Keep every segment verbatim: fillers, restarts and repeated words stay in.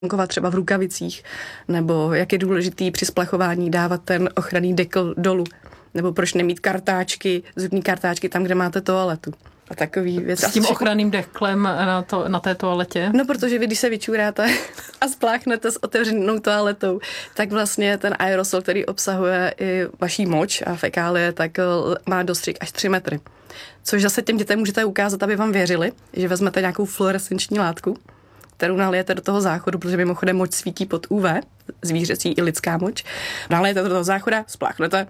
třeba v rukavicích, nebo jak je důležitý při splachování dávat ten ochranný dekl dolů, nebo proč nemít kartáčky, zubní kartáčky tam, kde máte toaletu. A takový věc. S tím ochranným deklem na, to, na té toaletě? No, protože vy, když se vyčuráte a spláchnete s otevřenou toaletou, tak vlastně ten aerosol, který obsahuje i vaší moč a fekálie, tak má dostřik až tři metry. Což zase těm dětem můžete ukázat, aby vám věřili, že vezmete nějakou fluorescenční látku, kterou nalijete do toho záchodu, protože mimochodem moč svítí pod U V, zvířecí i lidská moč. Nalijete do toho záchoda, spláchnete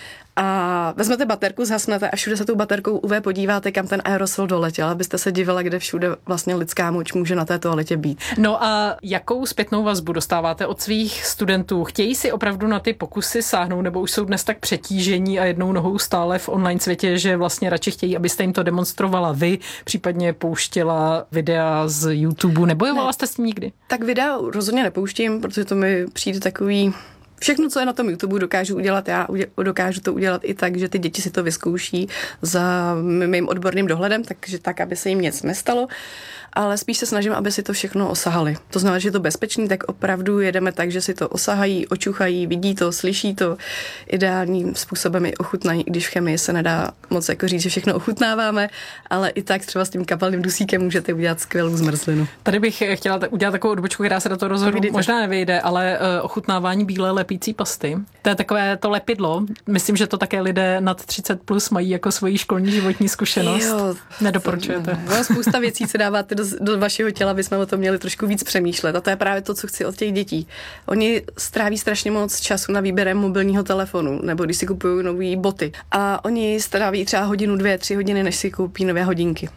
a vezmete baterku, zhasnete a všude se tou baterkou U V podíváte, kam ten aerosol doletěl, abyste se divila, kde všude vlastně lidská moč může na té toaletě být. No a jakou zpětnou vazbu dostáváte od svých studentů? Chtějí si opravdu na ty pokusy sáhnout, nebo už jsou dnes tak přetížení a jednou nohou stále v online světě, že vlastně radši chtějí, abyste jim to demonstrovala vy, případně pouštěla videa z YouTube, nebojovala ne. jste s tím nikdy? Tak videa rozhodně nepouštím, protože to mi přijde takový... Všechno, co je na tom YouTube, dokážu udělat já, dokážu to udělat i tak, že ty děti si to vyzkouší za mým odborným dohledem, takže tak, aby se jim nic nestalo, ale spíš se snažím, aby si to všechno osahali. To znamená, že je to bezpečný, tak opravdu jedeme tak, že si to osahají, očuchají, vidí to, slyší to, ideálním způsobem i ochutnají, když v chemii se nedá moc jako říct, že všechno ochutnáváme, ale i tak třeba s tím kapalným dusíkem můžete udělat skvělou zmrzlinu. Tady bych chtěla udělat takovou odbočku, která se do toho rozhodu možná nevyjde, ale uh, ochutnávání bílé lepící pasty. To je takové to lepidlo. Myslím, že to také lidé nad třicet plus mají jako svoji školní životní zkušenost. Jo, nedoporučujete. No, spousta věcí, co dáváte do, do vašeho těla, bychom o tom měli trošku víc přemýšlet. A to je právě to, co chci od těch dětí. Oni stráví strašně moc času na výběrem mobilního telefonu, nebo když si kupují nové boty. A oni stráví třeba hodinu, dvě, tři hodiny, než si koupí nové hodinky.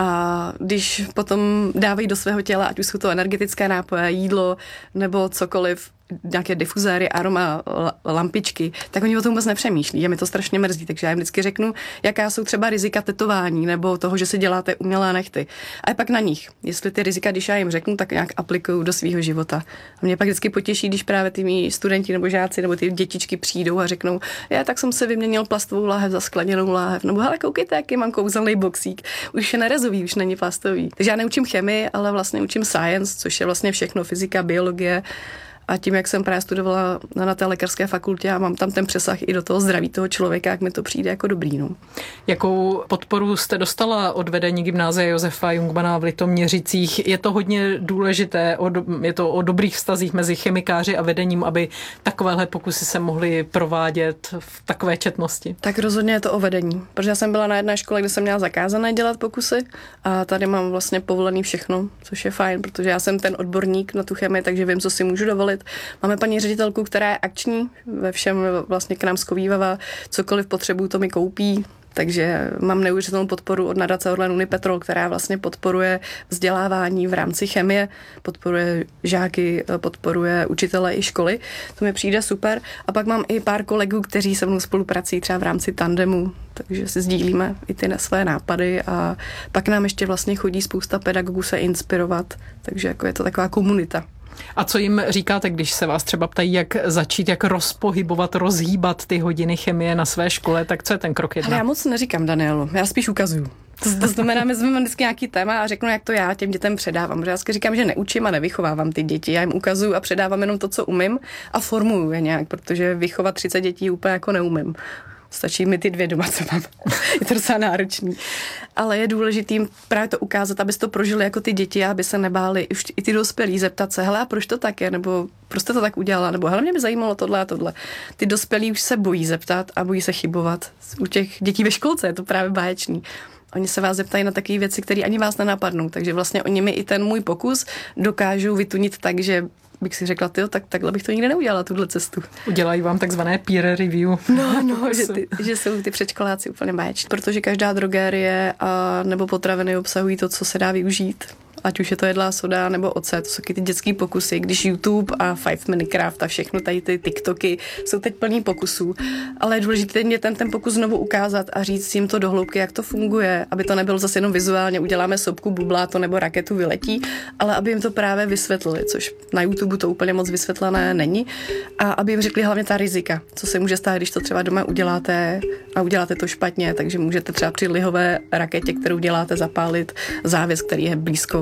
A když potom dávají do svého těla, ať už jsou to energetické nápoje, jídlo nebo cokoliv, nějaké difuzéry, aroma, lampičky, tak oni o tom vůbec nepřemýšlí. Je mi to strašně mrzí, takže já jim vždycky řeknu, jaká jsou třeba rizika tetování nebo toho, že si děláte umělé nechty. A je pak na nich. Jestli ty rizika, když já jim řeknu, tak nějak aplikuju do svého života. A mě pak vždycky potěší, když právě ty mý studenti nebo žáci nebo ty dětičky přijdou a řeknou, já tak jsem se vyměnil plastovou láhev za skleněnou láhev, nebo hele, koukejte, jaký mám kouzelný boxík. Už je nerezový, už není plastový. Takže já neučím chemii, ale vlastně učím science, což je vlastně všechno, fyzika, biologie. A tím, jak jsem právě studovala na té lékařské fakultě a mám tam ten přesah i do toho zdraví toho člověka, jak mi to přijde jako dobrý. No. Jakou podporu jste dostala od vedení gymnázia Josefa Jungmanna v Litoměřicích? Je to hodně důležité, je to o dobrých vztazích mezi chemikáři a vedením, aby takovéhle pokusy se mohly provádět v takové četnosti? Tak rozhodně je to o vedení, protože já jsem byla na jedné škole, kde jsem měla zakázané dělat pokusy a tady mám vlastně povolený všechno, což je fajn, protože já jsem ten odborník na tu chemii, takže vím, co si můžu dovolit. Máme paní ředitelku, která je akční, ve všem vlastně k nám zkovívavá, cokoliv potřebuju, to mi koupí, takže mám neuvěřitelnou podporu od nadace Orlen Unipetrol, která vlastně podporuje vzdělávání v rámci chemie, podporuje žáky, podporuje učitele i školy, to mi přijde super. A pak mám i pár kolegů, kteří se mnou spolupracují třeba v rámci tandemu, takže si sdílíme i ty své nápady a pak nám ještě vlastně chodí spousta pedagogů se inspirovat, takže jako je to taková komunita. A co jim říkáte, když se vás třeba ptají, jak začít, jak rozpohybovat, rozhýbat ty hodiny chemie na své škole, tak co je ten krok jedna? Ale já moc neříkám, Danielu, já spíš ukazuju. To, to znamená, my jsme vždycky nějaký téma a řeknu, jak to já těm dětem předávám. Protože já vždycky říkám, že neučím a nevychovávám ty děti. Já jim ukazuju a předávám jenom to, co umím a formuju je nějak, protože vychovat třicet dětí úplně jako neumím. Stačí mi ty dvě doma, co mám. Je to docela náročný. Ale je důležitý právě to ukázat, abyste to prožili jako ty děti a aby se nebáli už i ty dospělí zeptat se, hele, a proč to tak je, nebo proč jste to tak udělala, nebo hele, mě by zajímalo tohle a tohle. Ty dospělí už se bojí zeptat a bojí se chybovat. U těch dětí ve školce je to právě báječný. Oni se vás zeptají na takové věci, které ani vás nenapadnou, takže vlastně oni mi i ten můj pokus dokážou vytunit tak, že bych si řekla, tyjo, tak takhle bych to nikdy neudělala, tuhle cestu. Udělají vám takzvané peer review. No, no, že, ty, že jsou ty předškoláci úplně báječní, protože každá drogérie a nebo potraviny obsahují to, co se dá využít. Ať už je to jedlá soda nebo ocet, to jsou ty dětský pokusy, když YouTube a Five Minute Craft a všechno tady ty TikToky jsou teď plný pokusů, ale je důležité dětem ten pokus znovu ukázat a říct jim to do hloubky, jak to funguje, aby to nebylo zase jenom vizuálně, uděláme sopku, bublá to nebo raketu vyletí, ale aby jim to právě vysvětlili, což na YouTube to úplně moc vysvětlené není, a aby jim řekli hlavně ta rizika, co se může stát, když to třeba doma uděláte a uděláte to špatně, takže můžete třeba při lihové raketě, kterou děláte, zapálit závěs, který je blízko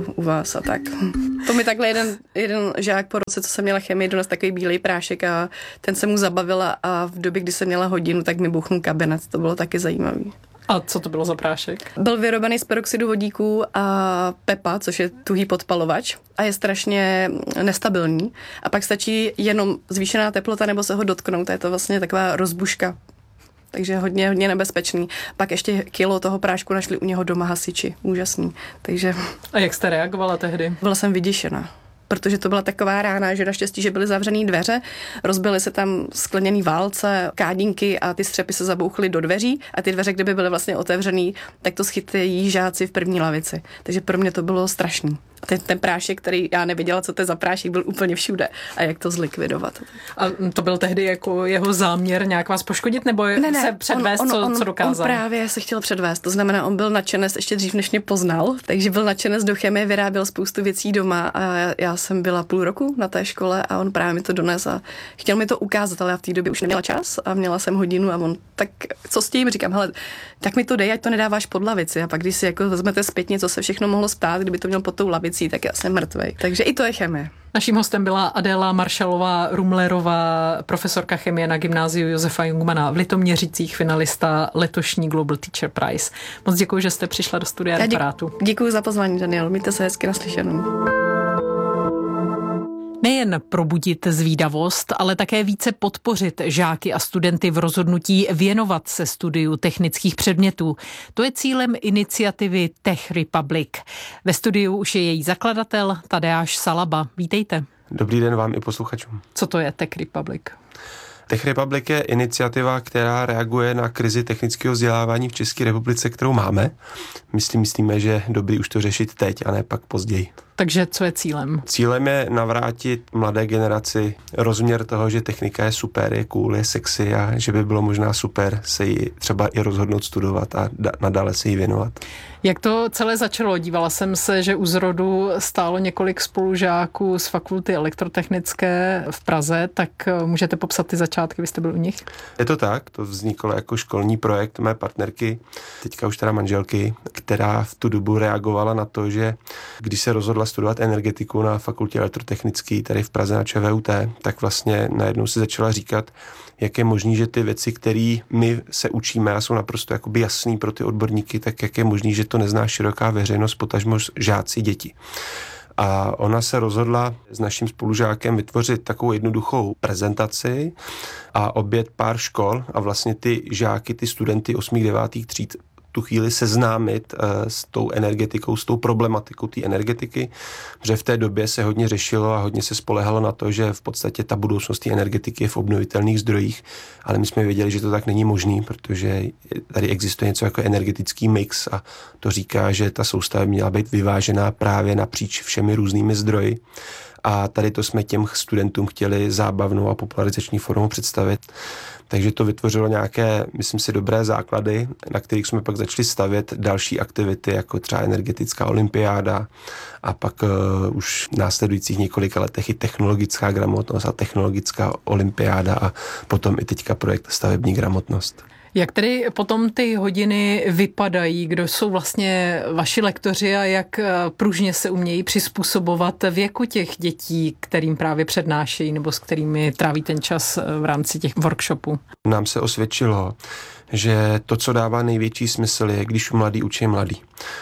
bylo u vás a tak. To mi takhle jeden, jeden žák po roce, co jsem měla chemii, dones takový bílej prášek a ten se mu zabavila a v době, kdy jsem měla hodinu, tak mi bouchnul kabinet. To bylo taky zajímavý. A co to bylo za prášek? Byl vyrobený z peroxidu vodíku a pepa, což je tuhý podpalovač a je strašně nestabilní. A pak stačí jenom zvýšená teplota nebo se ho dotknout. A je to vlastně taková rozbuška. Takže hodně, hodně nebezpečný. Pak ještě kilo toho prášku našli u něho doma hasiči. Úžasný. Takže... A jak jste reagovala tehdy? Byla jsem vyděšená. Protože to byla taková rána, že naštěstí, že byly zavřený dveře, rozbily se tam skleněný válce, kádinky a ty střepy se zabouchly do dveří a ty dveře, kdyby byly vlastně otevřený, tak to schytají žáci v první lavici. Takže pro mě to bylo strašný. Ten, ten prášek, který já nevěděla, co to je za prášek, byl úplně všude a jak to zlikvidovat. A to byl tehdy jako jeho záměr nějak vás poškodit nebo ne, ne, se předvést, on, on, co, on, co dokázal? On právě se chtěl předvést, to znamená, on byl nadšenec ještě dřív, než mě poznal, takže byl nadšenec do chemie, vyráběl spoustu věcí doma a já, já jsem byla půl roku na té škole a on právě mi to dones a chtěl mi to ukázat, ale já v té době už neměla čas a měla jsem hodinu a on, tak co s tím, říkám, hele, tak mi to dej, ať to nedáváš pod lavici a pak když si jako vezmete zpětně, co se všechno mohlo stát, kdyby to měl pod tou lavicí, tak já jsem mrtvej. Takže i to je chemie. Naším hostem byla Adéla Maršalová-Rumlerová, profesorka chemie na gymnáziu Josefa Jungmana v Litoměřicích, finalista letošní Global Teacher Prize. Moc děkuji, že jste přišla do studia Referátu. Děkuji za pozvání, Daniel. Mějte se hezky, naslyšenou. Nejen probudit zvídavost, ale také více podpořit žáky a studenty v rozhodnutí věnovat se studiu technických předmětů. To je cílem iniciativy Tech Republic. Ve studiu už je její zakladatel Tadeáš Salaba. Vítejte. Dobrý den vám i posluchačům. Co to je Tech Republic? Tech Republic je iniciativa, která reaguje na krizi technického vzdělávání v České republice, kterou máme. Myslím, myslíme, že je dobrý už to řešit teď a ne pak později. Takže co je cílem? Cílem je navrátit mladé generaci rozměr toho, že technika je super, je cool, je sexy a že by bylo možná super se ji třeba i rozhodnout studovat a da- nadále se jí věnovat. Jak to celé začalo? Dívala jsem se, že u zrodu stálo několik spolužáků z fakulty elektrotechnické v Praze, tak můžete popsat ty začátky, vy jste byl u nich? Je to tak, to vzniklo jako školní projekt mé partnerky, teďka už teda manželky, která v tu dobu reagovala na to, že když se rozhodla studovat energetiku na fakultě elektrotechnické tady v Praze na ČVUT, tak vlastně najednou si začala říkat, jak je možný, že ty věci, které my se učíme a jsou naprosto jakoby jasný pro ty odborníky, tak jak je možný, že to nezná široká veřejnost, potažmo žáci, děti. A ona se rozhodla s naším spolužákem vytvořit takovou jednoduchou prezentaci a obět pár škol a vlastně ty žáky, ty studenty osmých, devátých tříd tu chvíli seznámit uh, s tou energetikou, s tou problematikou té energetiky, protože v té době se hodně řešilo a hodně se spolehalo na to, že v podstatě ta budoucnost té energetiky je v obnovitelných zdrojích, ale my jsme věděli, že to tak není možný, protože tady existuje něco jako energetický mix a to říká, že ta soustava měla být vyvážená právě napříč všemi různými zdroji. A tady to jsme těm studentům chtěli zábavnou a popularizační formou představit. Takže to vytvořilo nějaké, myslím si, dobré základy, na kterých jsme pak začali stavět další aktivity, jako třeba energetická olympiáda a pak uh, už v následujících několika letech i technologická gramotnost a technologická olympiáda a potom i teďka projekt stavební gramotnost. Jak tedy potom ty hodiny vypadají, kdo jsou vlastně vaši lektoři a jak pružně se umějí přizpůsobovat věku těch dětí, kterým právě přednášejí nebo s kterými tráví ten čas v rámci těch workshopů? Nám se osvědčilo, že to, co dává největší smysl, je, když mladý učí mladý.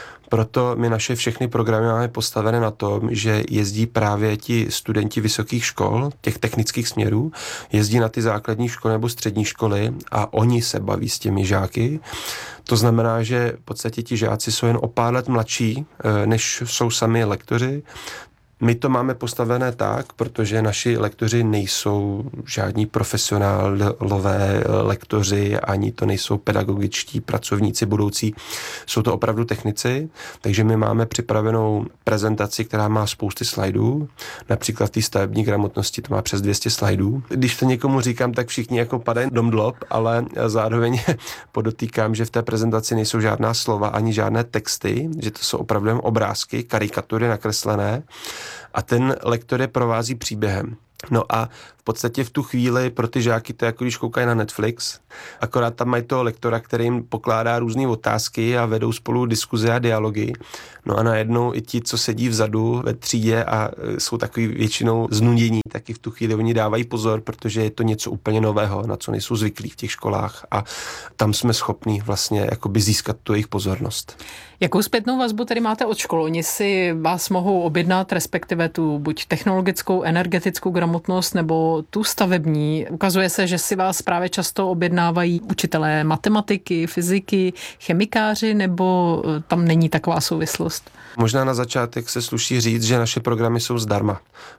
Proto my naše všechny programy máme postavené na tom, že jezdí právě ti studenti vysokých škol, těch technických směrů, jezdí na ty základní školy nebo střední školy a oni se baví s těmi žáky. To znamená, že v podstatě ti žáci jsou jen o pár let mladší, než jsou sami lektoři. My to máme postavené tak, protože naši lektoři nejsou žádní profesionálové lektoři, ani to nejsou pedagogičtí pracovníci budoucí, jsou to opravdu technici, takže my máme připravenou prezentaci, která má spousty slajdů, například v té stavební gramotnosti to má přes dvě stě slajdů. Když to někomu říkám, tak všichni jako padají domdlob, ale zároveň podotýkám, že v té prezentaci nejsou žádná slova ani žádné texty, že to jsou opravdu obrázky, karikatury nakreslené, a ten lektor je provází příběhem. No a v podstatě v tu chvíli pro ty žáky to je jako když koukají na Netflix, akorát tam mají toho lektora, který jim pokládá různé otázky a vedou spolu diskuze a dialogy. No a najednou i ti, co sedí vzadu ve třídě a jsou takový většinou znudění, taky v tu chvíli oni dávají pozor, protože je to něco úplně nového, na co nejsou zvyklí v těch školách a tam jsme schopní vlastně jakoby získat tu jejich pozornost. Jakou zpětnou vazbu tedy máte od škol? Oni si vás mohou objednat, respektive tu buď technologickou, energetickou gramotnost nebo tu stavební. Ukazuje se, že si vás právě často objednávají učitelé matematiky, fyziky, chemikáři, nebo tam není taková souvislost? Možná na začátek se sluší říct, že naše programy jsou zdarma.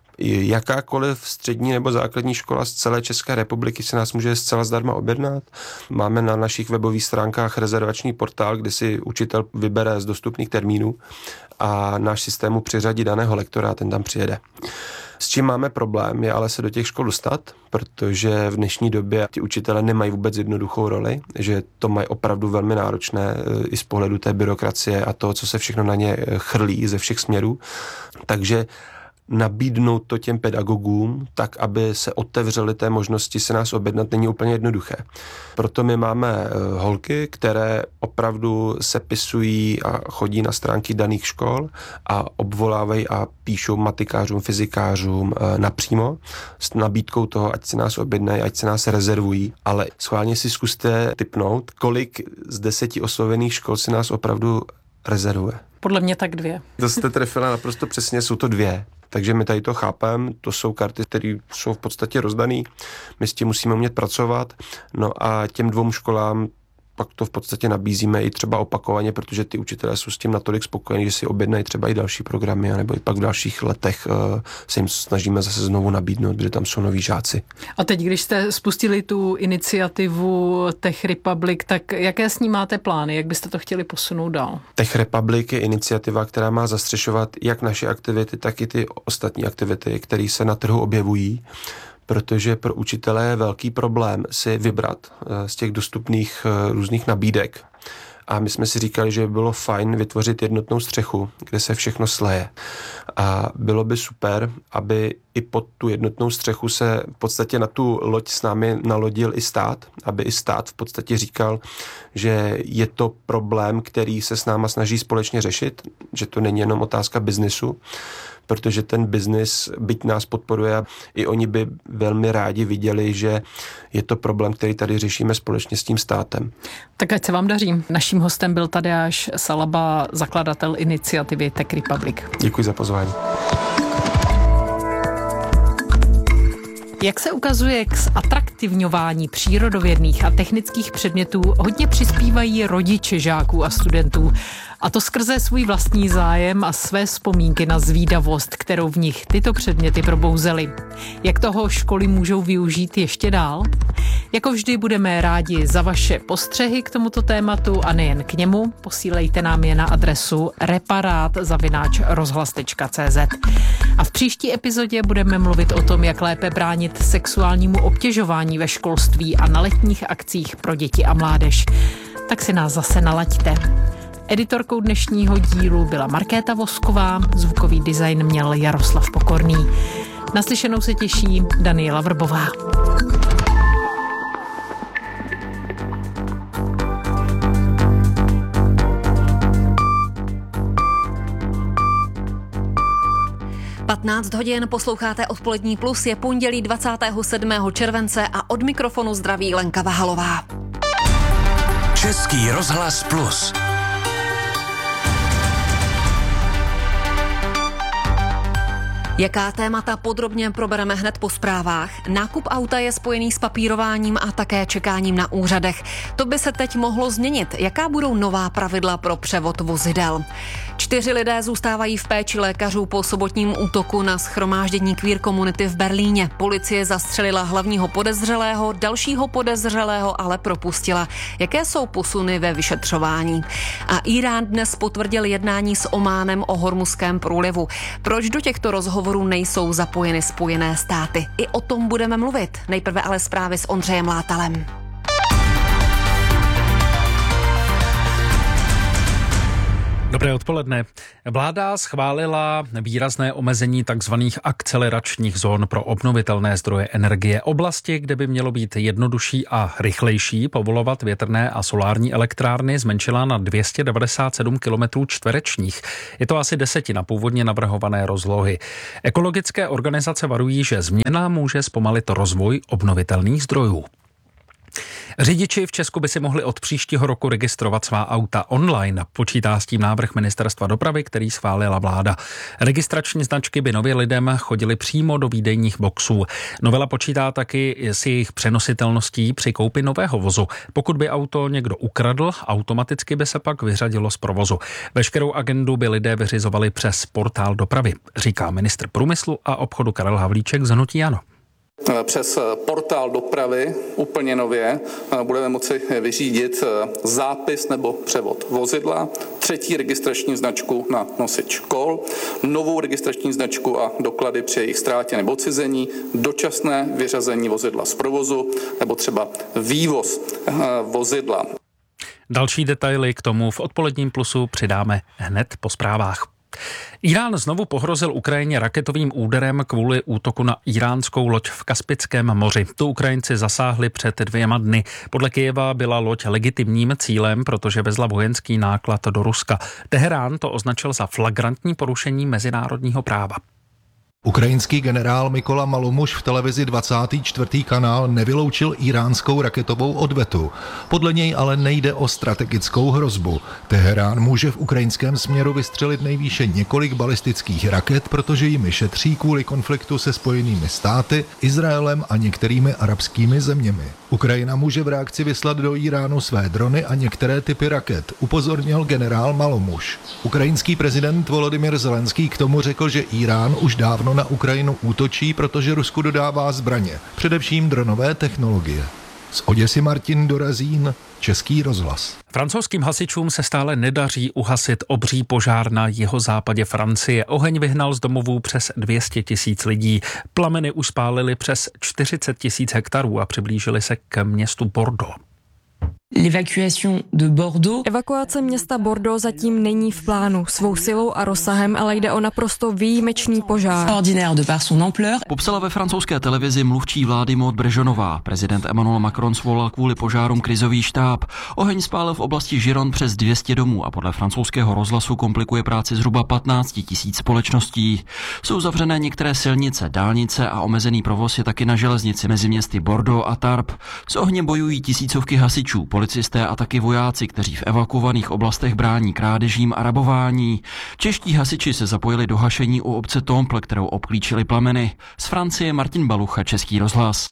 Jakákoliv střední nebo základní škola z celé České republiky se nás může zcela zdarma objednat. Máme na našich webových stránkách rezervační portál, kde si učitel vybere z dostupných termínů a náš systém mu přiřadí daného lektora a ten tam přijede. S čím máme problém, je ale se do těch škol dostat, protože v dnešní době ti učitelé nemají vůbec jednoduchou roli, že to mají opravdu velmi náročné i z pohledu té byrokracie a toho, co se všechno na ně chrlí ze všech směrů. Takže nabídnout to těm pedagogům, tak aby se otevřely té možnosti se nás objednat, není úplně jednoduché. Proto my máme holky, které opravdu sepisují a chodí na stránky daných škol a obvolávají a píšou matikářům, fyzikářům napřímo s nabídkou toho, ať si nás objednají, ať se nás rezervují, ale schválně si zkuste tipnout, kolik z deseti oslovených škol si nás opravdu rezervuje. Podle mě tak dvě. To jste trefila naprosto přesně, jsou to dvě. Takže my tady to chápeme, to jsou karty, které jsou v podstatě rozdané, my s tím musíme umět pracovat, no a těm dvou školám pak to v podstatě nabízíme i třeba opakovaně, protože ty učitelé jsou s tím natolik spokojení, že si objednají třeba i další programy, nebo i pak v dalších letech uh, se jim snažíme zase znovu nabídnout, protože tam jsou noví žáci. A teď, když jste spustili tu iniciativu Tech Republic, tak jaké s ní máte plány? Jak byste to chtěli posunout dál? Tech Republic je iniciativa, která má zastřešovat jak naše aktivity, tak i ty ostatní aktivity, které se na trhu objevují, protože pro učitele je velký problém si vybrat z těch dostupných různých nabídek. A my jsme si říkali, že by bylo fajn vytvořit jednotnou střechu, kde se všechno sleje. A bylo by super, aby i pod tu jednotnou střechu se v podstatě na tu loď s námi nalodil i stát, aby i stát v podstatě říkal, že je to problém, který se s náma snaží společně řešit, že to není jenom otázka biznisu, protože ten biznis, byť nás podporuje, i oni by velmi rádi viděli, že je to problém, který tady řešíme společně s tím státem. Tak ať se vám daří. Naším hostem byl Tadeáš Salaba, zakladatel iniciativy Tech Republic. Děkuji za pozvání. Jak se ukazuje, k zatraktivňování přírodovědných a technických předmětů hodně přispívají rodiče žáků a studentů. A to skrze svůj vlastní zájem a své vzpomínky na zvídavost, kterou v nich tyto předměty probouzely. Jak toho školy můžou využít ještě dál? Jako vždy budeme rádi za vaše postřehy k tomuto tématu a nejen k němu. Posílejte nám je na adresu reparát zavináč rozhlas tečka cé zet. A v příští epizodě budeme mluvit o tom, jak lépe bránit sexuálnímu obtěžování ve školství a na letních akcích pro děti a mládež. Tak si nás zase nalaďte. Editorkou dnešního dílu byla Markéta Vosková, zvukový design měl Jaroslav Pokorný. Naslyšenou se těší Daniela Vrbová. patnáct hodin posloucháte Odpolední plus, je pondělí dvacátého sedmého července a od mikrofonu zdraví Lenka Vahalová. Český rozhlas plus. Jaká témata podrobně probereme hned po zprávách? Nákup auta je spojený s papírováním a také čekáním na úřadech. To by se teď mohlo změnit. Jaká budou nová pravidla pro převod vozidel? Čtyři lidé zůstávají v péči lékařů po sobotním útoku na shromáždění queer komunity v Berlíně. Policie zastřelila hlavního podezřelého, dalšího podezřelého ale propustila. Jaké jsou posuny ve vyšetřování? A Irán dnes potvrdil jednání s Ománem o Hormuzském průlivu. Proč do těchto rozhovorů nejsou zapojeny Spojené státy? I o tom budeme mluvit. Nejprve ale zprávy s Ondřejem Látalem. Dobré odpoledne. Vláda schválila výrazné omezení tzv. Akceleračních zón pro obnovitelné zdroje energie. Oblasti, kde by mělo být jednodušší a rychlejší povolovat větrné a solární elektrárny, zmenšila na dvě stě devadesát sedm kilometrů čtverečních. Je to asi desetina původně navrhované rozlohy. Ekologické organizace varují, že změna může zpomalit rozvoj obnovitelných zdrojů. Řidiči v Česku by si mohli od příštího roku registrovat svá auta online. Počítá s tím návrh Ministerstva dopravy, který schválila vláda. Registrační značky by nově lidem chodily přímo do výdejních boxů. Novela počítá taky s jejich přenositelností při koupi nového vozu. Pokud by auto někdo ukradl, automaticky by se pak vyřadilo z provozu. Veškerou agendu by lidé vyřizovali přes portál dopravy, říká ministr průmyslu a obchodu Karel Havlíček z hnutí ANO. Přes portál dopravy úplně nově budeme moci vyřídit zápis nebo převod vozidla, třetí registrační značku na nosič kol, novou registrační značku a doklady při jejich ztrátě nebo odcizení, dočasné vyřazení vozidla z provozu nebo třeba vývoz vozidla. Další detaily k tomu v odpoledním plusu přidáme hned po zprávách. Irán znovu pohrozil Ukrajině raketovým úderem kvůli útoku na iránskou loď v Kaspickém moři. Tu Ukrajinci zasáhli před dvěma dny. Podle Kyjeva byla loď legitimním cílem, protože vezla vojenský náklad do Ruska. Teherán to označil za flagrantní porušení mezinárodního práva. Ukrajinský generál Mykola Malumuš v televizi dvacátý čtvrtý kanál nevyloučil iránskou raketovou odvetu. Podle něj ale nejde o strategickou hrozbu. Teherán může v ukrajinském směru vystřelit nejvýše několik balistických raket, protože jimi šetří kvůli konfliktu se Spojenými státy, Izraelem a některými arabskými zeměmi. Ukrajina může v reakci vyslat do Iránu své drony a některé typy raket, upozornil generál Malumuš. Ukrajinský prezident Volodymyr Zelenský k tomu řekl, že Irán už dávno na Ukrajinu útočí, protože Rusku dodává zbraně, především dronové technologie. Z Oděsy Martin Dorazín, Český rozhlas. Francouzským hasičům se stále nedaří uhasit obří požár na jihozápadě Francie. Oheň vyhnal z domovů přes dvě stě tisíc lidí. Plameny už spálily přes čtyřicet tisíc hektarů a přiblížily se k městu Bordeaux. Evakuace města Bordeaux zatím není v plánu. Svou silou a rozsahem ale jde o naprosto výjimečný požár. Popsala ve francouzské televizi mluvčí vlády Maud Brežonová. Prezident Emmanuel Macron svolal kvůli požárům krizový štáb. Oheň spálil v oblasti Gironde přes dvě stě domů a podle francouzského rozhlasu komplikuje práci zhruba patnáct tisíc společností. Jsou zavřené některé silnice, dálnice a omezený provoz je taky na železnici mezi městy Bordeaux a Tarbes. S ohněm bojují tisícovky hasičů, policisté a taky vojáci, kteří v evakuovaných oblastech brání krádežím a rabování. Čeští hasiči se zapojili do hašení u obce Temple, kterou obklíčili plameny. Z Francie Martin Balucha, Český rozhlas.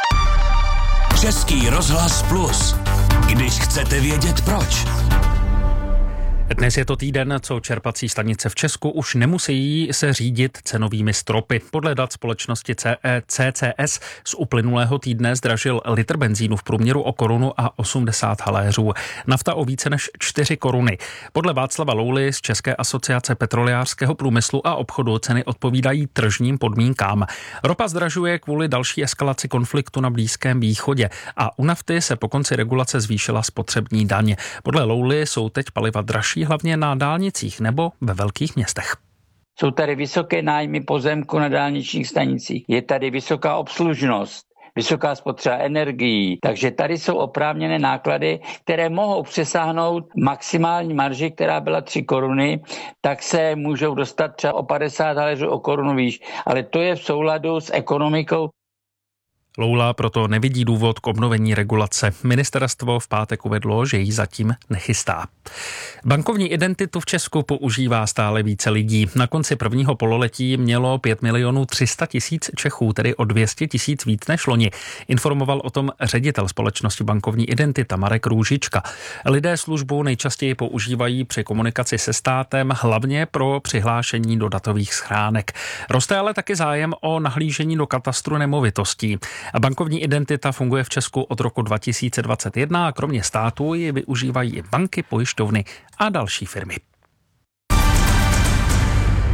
Český rozhlas plus. Když chcete vědět proč. Dnes je to týden, co čerpací stanice v Česku už nemusí se řídit cenovými stropy. Podle dat společnosti C C S z uplynulého týdne zdražil litr benzínu v průměru o korunu a osmdesát haléřů. Nafta o více než čtyři koruny. Podle Václava Louly z České asociace petrolejářského průmyslu a obchodu ceny odpovídají tržním podmínkám. Ropa zdražuje kvůli další eskalaci konfliktu na Blízkém východě a u nafty se po konci regulace zvýšila spotřební daň. Podle Louly jsou teď paliva dražší hlavně na dálnicích nebo ve velkých městech. Jsou tady vysoké nájmy pozemku na dálničních stanicích, je tady vysoká obslužnost, vysoká spotřeba energií, takže tady jsou oprávněné náklady, které mohou přesáhnout maximální marži, která byla tři koruny, tak se můžou dostat třeba o padesát haléřů o korunu výš, ale to je v souladu s ekonomikou. Loula proto nevidí důvod k obnovení regulace. Ministerstvo v pátek uvedlo, že ji zatím nechystá. Bankovní identitu v Česku používá stále více lidí. Na konci prvního pololetí mělo pět milionů tři sta tisíc Čechů, tedy o dvě stě tisíc víc než loni. Informoval o tom ředitel společnosti Bankovní identita Marek Růžička. Lidé službu nejčastěji používají při komunikaci se státem, hlavně pro přihlášení do datových schránek. Roste ale taky zájem o nahlížení do katastru nemovitostí. Bankovní identita funguje v Česku od roku dva tisíce dvacet jedna a kromě státu ji využívají i banky, pojišťovny a další firmy.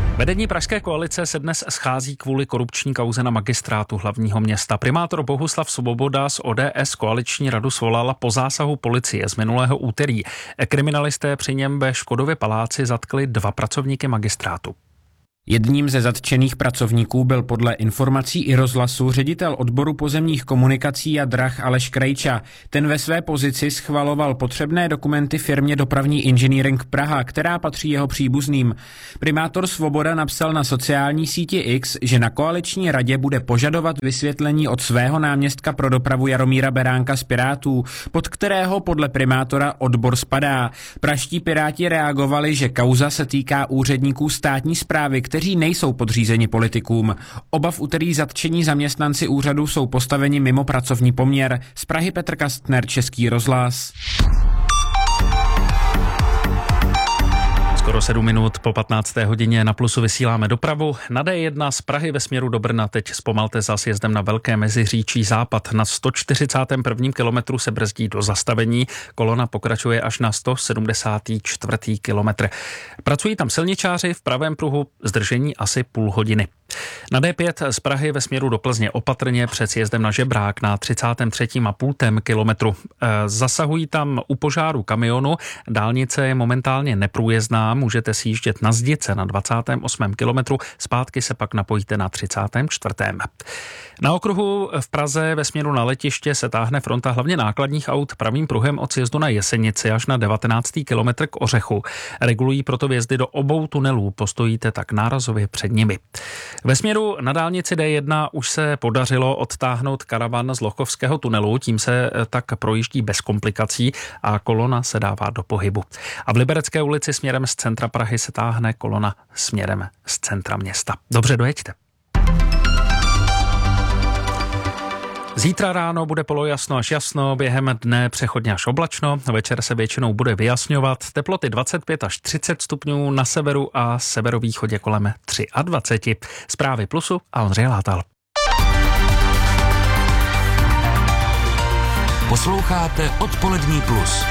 Vedení pražské koalice se dnes schází kvůli korupční kauze na magistrátu hlavního města. Primátor Bohuslav Svoboda z O D S koaliční radu svolala po zásahu policie z minulého úterý. Kriminalisté při něm ve Škodově paláci zatkli dva pracovníky magistrátu. Jedním ze zatčených pracovníků byl podle informací i rozhlasu ředitel odboru pozemních komunikací a drah Aleš Krejča. Ten ve své pozici schvaloval potřebné dokumenty firmě Dopravní inženýring Praha, která patří jeho příbuzným. Primátor Svoboda napsal na sociální síti X, že na koaliční radě bude požadovat vysvětlení od svého náměstka pro dopravu Jaromíra Beránka z Pirátů, pod kterého podle primátora odbor spadá. Pražští Piráti reagovali, že kauza se týká úředníků státní správy, kteří nejsou podřízeni politikům. Oba v úterý zatčení zaměstnanci úřadu jsou postaveni mimo pracovní poměr. Z Prahy Petr Kastner, Český rozhlas. Skoro sedm minut po patnácté hodině na Plusu vysíláme dopravu. Na D jedna z Prahy ve směru do Brna teď zpomalte za sjezdem na Velké Meziříčí západ. Na sto čtyřicátém prvním kilometru se brzdí do zastavení. Kolona pokračuje až na sto sedmdesátém čtvrtém kilometr. Pracují tam silničáři, v pravém pruhu zdržení asi půl hodiny. Na D pět z Prahy ve směru do Plzně opatrně před sjezdem na Žebrák na třicátém třetím a půl kilometru. Zasahují tam u požáru kamionu, dálnice je momentálně neprůjezdná, můžete si jíždět na Zdice na dvacátém osmém kilometru, zpátky se pak napojíte na třicátém čtvrtém Na okruhu v Praze ve směru na letiště se táhne fronta hlavně nákladních aut pravým pruhem od sjezdu na Jesenici až na devatenáctý kilometr k Ořechu. Regulují proto vjezdy do obou tunelů, postojíte tak nárazově před nimi. Ve směru na dálnici D jedna už se podařilo odtáhnout karavan z Lochovského tunelu, tím se tak projíždí bez komplikací a kolona se dává do pohybu. A v Liberecké ulici směrem z centra Prahy se táhne kolona směrem z centra města. Dobře, dojeďte. Zítra ráno bude polojasno až jasno, během dne přechodně až oblačno, večer se většinou bude vyjasňovat, teploty dvacet pět až třicet stupňů na severu a severovýchodě kolem dvacet tři. Zprávy Plusu a Ondřej Látal. Posloucháte Odpolední plus.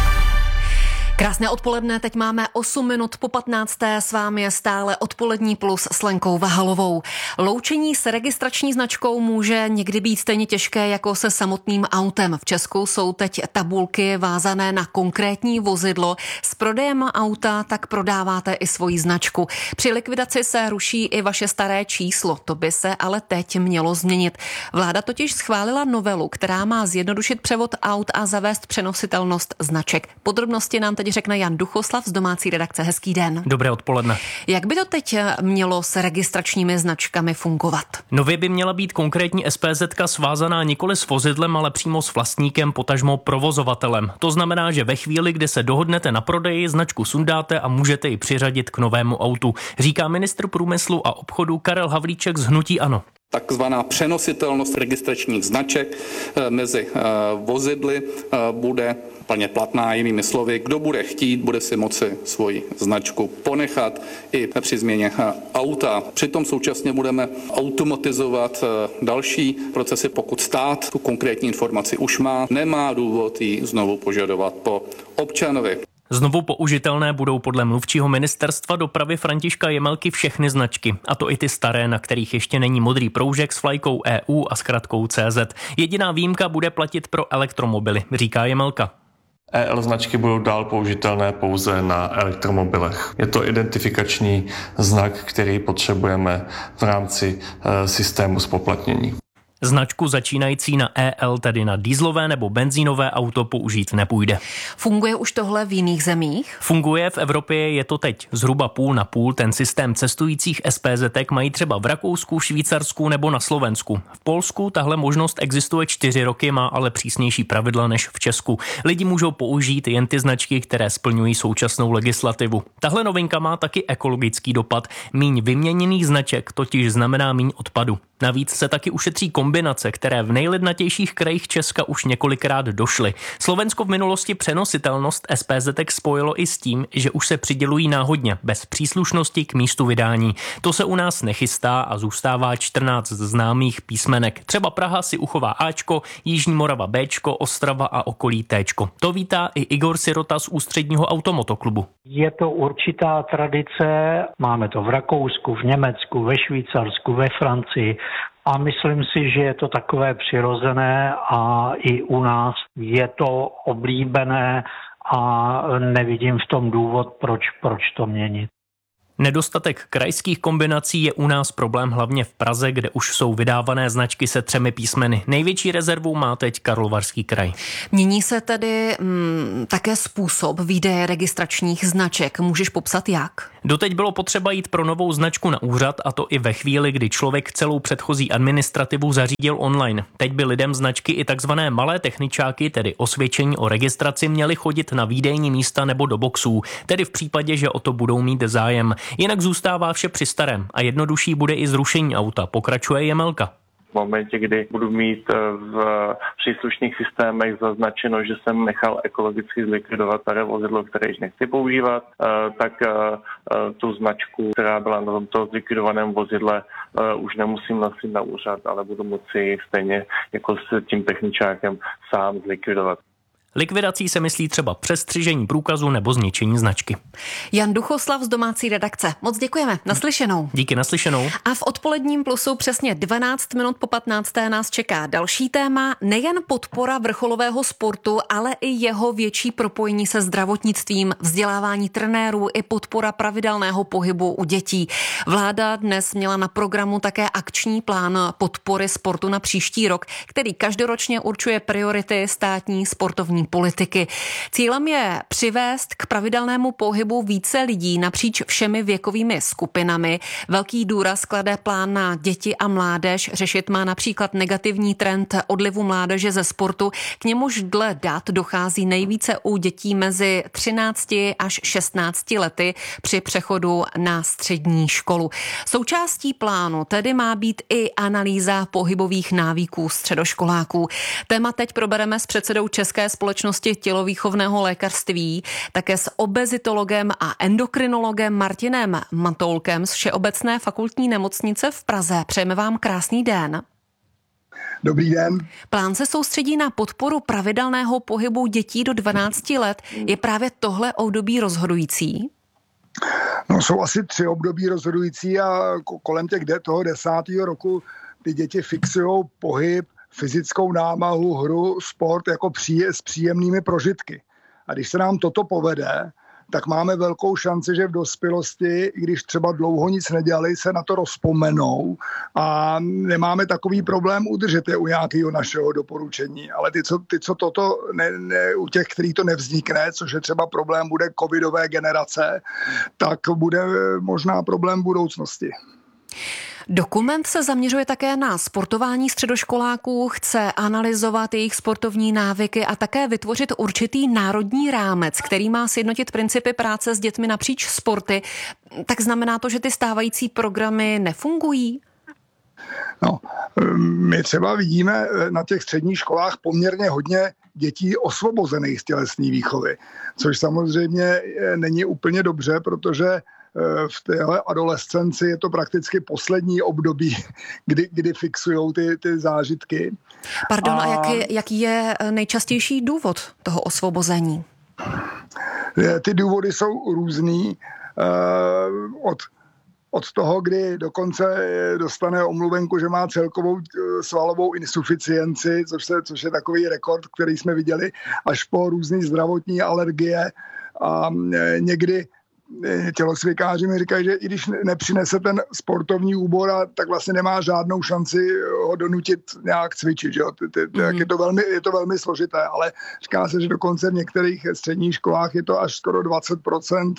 Krásné odpoledne, teď máme osm minut po patnácté, s vámi je stále Odpolední plus s Lenkou Vahalovou. Loučení s registrační značkou může někdy být stejně těžké jako se samotným autem. V Česku jsou teď tabulky vázané na konkrétní vozidlo. S prodejem auta tak prodáváte i svoji značku. Při likvidaci se ruší i vaše staré číslo, to by se ale teď mělo změnit. Vláda totiž schválila novelu, která má zjednodušit převod aut a zavést přenositelnost značek. Podrobnosti nám teď řekne Jan Duchoslav z domácí redakce. Hezký den. Dobré odpoledne. Jak by to teď mělo s registračními značkami fungovat? Nově by měla být konkrétní es pé zetka svázaná nikoli s vozidlem, ale přímo s vlastníkem, potažmo provozovatelem. To znamená, že ve chvíli, kdy se dohodnete na prodeji, značku sundáte a můžete ji přiřadit k novému autu, říká ministr průmyslu a obchodu Karel Havlíček z hnutí ANO. Takzvaná přenositelnost registračních značek mezi vozidly bude plně platná, jinými slovy, kdo bude chtít, bude si moci svoji značku ponechat i při změně auta. Přitom současně budeme automatizovat další procesy, pokud stát tu konkrétní informaci už má, nemá důvod ji znovu požadovat po občanovi. Znovu použitelné budou podle mluvčího ministerstva dopravy Františka Jemelky všechny značky, a to i ty staré, na kterých ještě není modrý proužek s vlajkou E U a zkratkou C Z. Jediná výjimka bude platit pro elektromobily, říká Jemelka. E L značky budou dál použitelné pouze na elektromobilech. Je to identifikační znak, který potřebujeme v rámci e, systému zpoplatnění. Značku začínající na E L, tedy na dieselové nebo benzínové auto, použít nepůjde. Funguje už tohle v jiných zemích? Funguje, v Evropě je to teď zhruba půl na půl. Ten systém cestujících es pé zetek mají třeba v Rakousku, Švýcarsku nebo na Slovensku. V Polsku tahle možnost existuje čtyři roky, má ale přísnější pravidla než v Česku. Lidi můžou použít jen ty značky, které splňují současnou legislativu. Tahle novinka má taky ekologický dopad. Míň vyměněných značek totiž znamená míň odpadu. Navíc se taky ušetří komunikace kombinace, které v nejlidnatějších krajích Česka už několikrát došly. Slovensko v minulosti přenositelnost es pé zet spojilo i s tím, že už se přidělují náhodně, bez příslušnosti k místu vydání. To se u nás nechystá a zůstává čtrnáct známých písmenek. Třeba Praha si uchová Ačko, Jižní Morava Bčko, Ostrava a okolí Tčko. To vítá i Igor Sirota z Ústředního automotoklubu. Je to určitá tradice, máme to v Rakousku, v Německu, ve Švýcarsku, ve Francii a myslím si, že je to takové přirozené a i u nás je to oblíbené a nevidím v tom důvod, proč, proč to měnit. Nedostatek krajských kombinací je u nás problém hlavně v Praze, kde už jsou vydávané značky se třemi písmeny. Největší rezervu má teď Karlovarský kraj. Mění se tedy mm, také způsob výdeje registračních značek. Můžeš popsat jak? Doteď bylo potřeba jít pro novou značku na úřad, a to i ve chvíli, kdy člověk celou předchozí administrativu zařídil online. Teď by lidem značky i takzvané malé techničáky, tedy osvědčení o registraci, měly chodit na výdejní místa nebo do boxů, tedy v případě, že o to budou mít zájem. Jinak zůstává vše při starém a jednodušší bude i zrušení auta, pokračuje Jemelka. V momentě, kdy budu mít v příslušných systémech zaznačeno, že jsem nechal ekologicky zlikvidovat staré vozidlo, které již nechci používat, tak tu značku, která byla na tomto zlikvidovaném vozidle, už nemusím nosit na úřad, ale budu moci stejně jako s tím techničákem sám zlikvidovat. Likvidací se myslí třeba přestřižení průkazu nebo zničení značky. Jan Duchoslav z domácí redakce. Moc děkujeme. Naslyšenou. Díky, naslyšenou. A v odpoledním Plusu přesně dvanáct minut po patnácté nás čeká další téma. Nejen podpora vrcholového sportu, ale i jeho větší propojení se zdravotnictvím, vzdělávání trenérů i podpora pravidelného pohybu u dětí. Vláda dnes měla na programu také akční plán podpory sportu na příští rok, který každoročně určuje priority státní sportovní politiky. Cílem je přivést k pravidelnému pohybu více lidí napříč všemi věkovými skupinami. Velký důraz klade plán na děti a mládež. Řešit má například negativní trend odlivu mládeže ze sportu. K němuž dle dat dochází nejvíce u dětí mezi třinácti až šestnácti lety při přechodu na střední školu. Součástí plánu tedy má být i analýza pohybových návyků středoškoláků. Téma teď probereme s předsedou České společnosti tělovýchovného lékařství, také s obezitologem a endokrinologem Martinem Matoulkem z Všeobecné fakultní nemocnice v Praze. Přejeme vám krásný den. Dobrý den. Plán se soustředí na podporu pravidelného pohybu dětí do dvanácti let. Je právě tohle období rozhodující? No, jsou asi tři období rozhodující a kolem těch toho desátého roku ty děti fixují pohyb, fyzickou námahu, hru, sport jako pří, s příjemnými prožitky. A když se nám toto povede, tak máme velkou šanci, že v dospělosti, i když třeba dlouho nic nedělali, se na to rozpomenou a nemáme takový problém udržet je u nějakého našeho doporučení. Ale ty, co, ty, co toto, ne, ne, u těch, který to nevznikne, což je třeba problém bude covidové generace, tak bude možná problém budoucnosti. Dokument se zaměřuje také na sportování středoškoláků, chce analyzovat jejich sportovní návyky a také vytvořit určitý národní rámec, který má sjednotit principy práce s dětmi napříč sporty. Tak znamená to, že ty stávající programy nefungují? No, my třeba vidíme na těch středních školách poměrně hodně dětí osvobozených z tělesné výchovy, což samozřejmě není úplně dobře, protože v téhle adolescenci je to prakticky poslední období, kdy, kdy fixujou ty, ty zážitky. Pardon, a, a jaký, jaký je nejčastější důvod toho osvobození? Ty důvody jsou různý. Od, od toho, kdy dokonce dostane omluvenku, že má celkovou svalovou insuficienci, což, se, což je takový rekord, který jsme viděli, až po různý zdravotní alergie a někdy tělocvikáři mi říkají, že i když nepřinese ten sportovní úbor, tak vlastně nemá žádnou šanci ho donutit nějak cvičit. Že jo? Mm-hmm. Je to velmi, je to velmi složité, ale říká se, že dokonce v některých středních školách je to až skoro dvacet procent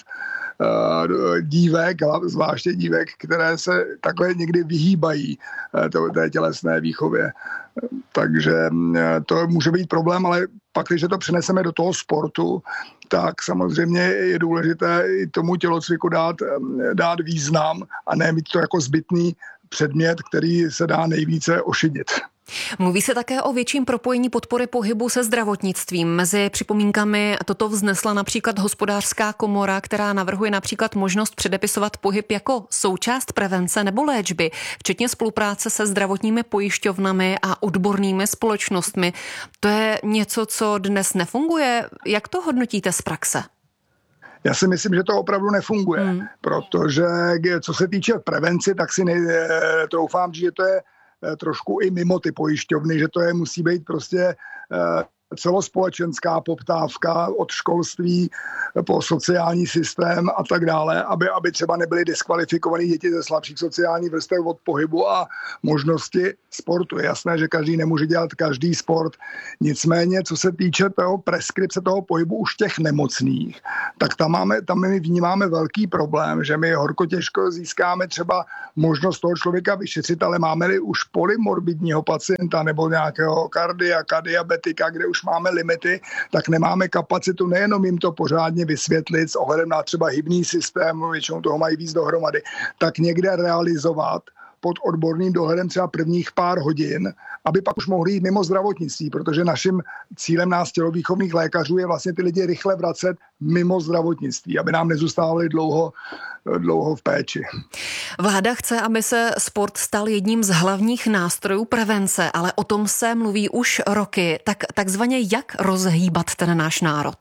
dívek, zvláště dívek, které se takhle někdy vyhýbají té tělesné výchově. Takže to může být problém, ale pak, když to přeneseme do toho sportu, tak samozřejmě je důležité i tomu tělocviku dát, dát význam a ne mít to jako zbytný předmět, který se dá nejvíce ošidit. Mluví se také o větším propojení podpory pohybu se zdravotnictvím. Mezi připomínkami toto vznesla například Hospodářská komora, která navrhuje například možnost předepisovat pohyb jako součást prevence nebo léčby, včetně spolupráce se zdravotními pojišťovnami a odbornými společnostmi. To je něco, co dnes nefunguje. Jak to hodnotíte z praxe? Já si myslím, že to opravdu nefunguje, hmm. protože co se týče prevenci, tak si ne, troufám, že to je trošku i mimo ty pojišťovny, že to je musí být prostě celospolečenská poptávka od školství po sociální systém a tak dále, aby, aby třeba nebyly diskvalifikované děti ze slabších sociálních vrstev od pohybu a možnosti sportu. Je jasné, že každý nemůže dělat každý sport. Nicméně, co se týče toho preskripce toho pohybu už těch nemocných, tak tam, máme, tam my vnímáme velký problém, že my horko těžko získáme třeba možnost toho člověka vyšetřit, ale máme-li už polymorbidního pacienta nebo nějakého kardiaka, diabetika, kde už máme limity, tak nemáme kapacitu nejenom jim to pořádně vysvětlit s ohledem na třeba hybný systém, většinou toho mají víc dohromady, tak někde realizovat pod odborným dohledem třeba prvních pár hodin, aby pak už mohli jít mimo zdravotnictví, protože naším cílem nás tělovýchovných lékařů je vlastně ty lidi rychle vracet mimo zdravotnictví, aby nám nezůstávali dlouho, dlouho v péči. Vláda chce, aby se sport stal jedním z hlavních nástrojů prevence, ale o tom se mluví už roky. Tak takzvaně jak rozhýbat ten náš národ?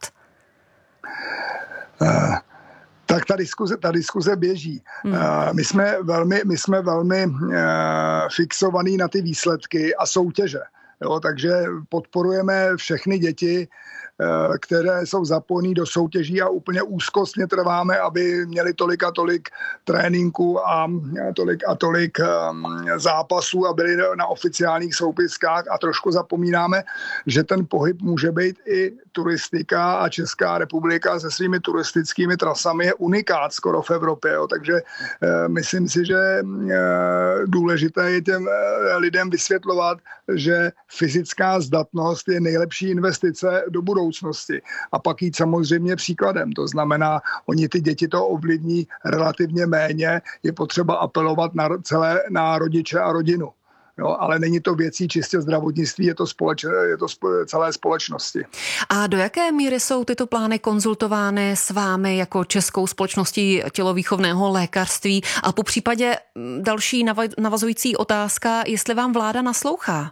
Uh. Tak ta diskuze, ta diskuze běží. Hmm. My jsme velmi, my jsme velmi uh, fixovaní na ty výsledky a soutěže. Jo, takže podporujeme všechny děti, které jsou zapojený do soutěží a úplně úzkostně trváme, aby měli tolik a tolik tréninků a tolik a tolik zápasů a byli na oficiálních soupiskách a trošku zapomínáme, že ten pohyb může být i turistika a Česká republika se svými turistickými trasami je unikát skoro v Evropě. Jo. Takže myslím si, že důležité je těm lidem vysvětlovat, že fyzická zdatnost je nejlepší investice do budoucnosti. A pak jít samozřejmě příkladem. To znamená, oni ty děti to ovlivní relativně méně. Je potřeba apelovat na celé na rodiče a rodinu. Jo, ale není to věcí čistě zdravotnictví, je to, společ, je to celé společnosti. A do jaké míry jsou tyto plány konzultovány s vámi jako Českou společností tělovýchovného lékařství? A po případě další navazující otázka, jestli vám vláda naslouchá?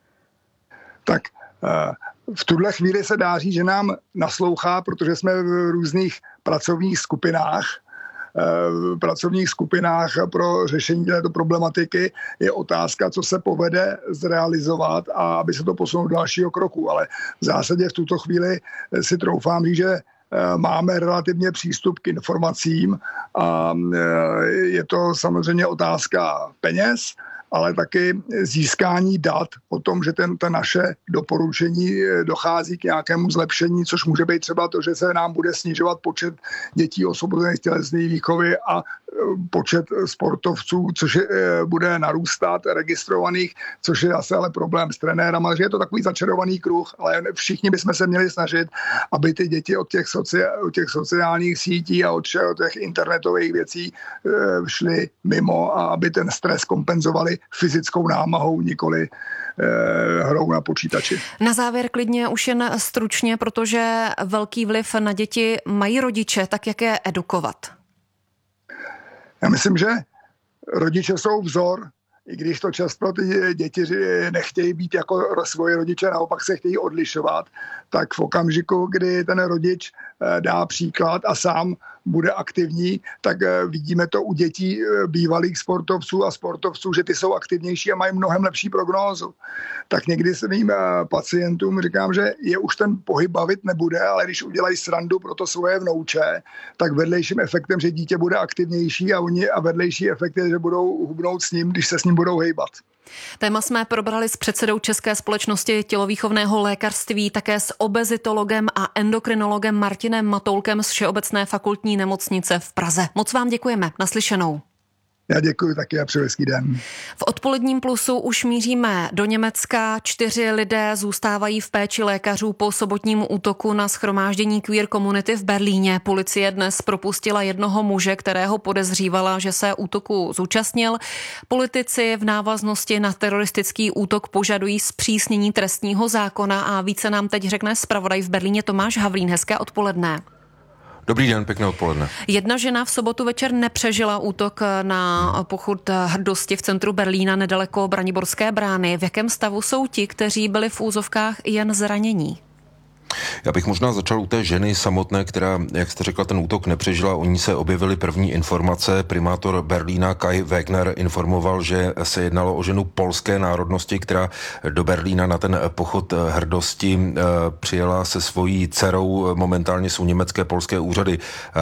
Tak v tuhle chvíli se dá říct, že nám naslouchá, protože jsme v různých pracovních skupinách, v pracovních skupinách pro řešení této problematiky. Je otázka, co se povede zrealizovat a aby se to posunulo do dalšího kroku. Ale v zásadě v tuto chvíli si troufám říct, že máme relativně přístup k informacím a je to samozřejmě otázka peněz, ale taky získání dat o tom, že ten, ta naše doporučení dochází k nějakému zlepšení, což může být třeba to, že se nám bude snižovat počet dětí osvobozených z tělesné výchovy a počet sportovců, což je, bude narůstat, registrovaných, což je asi ale problém s trenérama, že je to takový začarovaný kruh, ale všichni bychom se měli snažit, aby ty děti od těch, socia- od těch sociálních sítí a od, od těch internetových věcí šly mimo a aby ten stres kompenzovali fyzickou námahou, nikoli eh, hrou na počítači. Na závěr klidně už jen stručně, protože velký vliv na děti mají rodiče, tak jak je edukovat? Já myslím, že rodiče jsou vzor, i když to často ty děti nechtějí být jako svoje rodiče, naopak se chtějí odlišovat, tak v okamžiku, kdy ten rodič dá příklad a sám bude aktivní, tak vidíme to u dětí bývalých sportovců a sportovců, že ty jsou aktivnější a mají mnohem lepší prognózu. Tak někdy svým pacientům říkám, že je už ten pohyb bavit nebude, ale když udělají srandu pro to svoje vnouče, tak vedlejším efektem, že dítě bude aktivnější a, oni, a vedlejší efekt je, že budou hubnout s ním, když se s ním budou hejbat. Téma jsme probrali s předsedou České společnosti tělovýchovného lékařství, také s obezitologem a endokrinologem Martinem Matoulkem z Všeobecné fakultní nemocnice v Praze. Moc vám děkujeme. Naslyšenou. Já děkuji taky a přeji hezký den. V odpoledním Plusu už míříme do Německa. Čtyři lidé zůstávají v péči lékařů po sobotním útoku na shromáždění queer komunity v Berlíně. Policie dnes propustila jednoho muže, kterého podezřívala, že se útoku zúčastnil. Politici v návaznosti na teroristický útok požadují zpřísnění trestního zákona a více nám teď řekne zpravodaj v Berlíně Tomáš Havlín. Hezké odpoledne. Dobrý den, pěkné odpoledne. Jedna žena v sobotu večer nepřežila útok na pochod hrdosti v centru Berlína nedaleko Braniborské brány. V jakém stavu jsou ti, kteří byli v úzovkách jen zranění? Já bych možná začal u té ženy samotné, která, jak jste řekla, ten útok nepřežila. O ní se objevily první informace. Primátor Berlína Kai Wegner informoval, že se jednalo o ženu polské národnosti, která do Berlína na ten pochod hrdosti přijela se svojí dcerou. Momentálně jsou německé polské úřady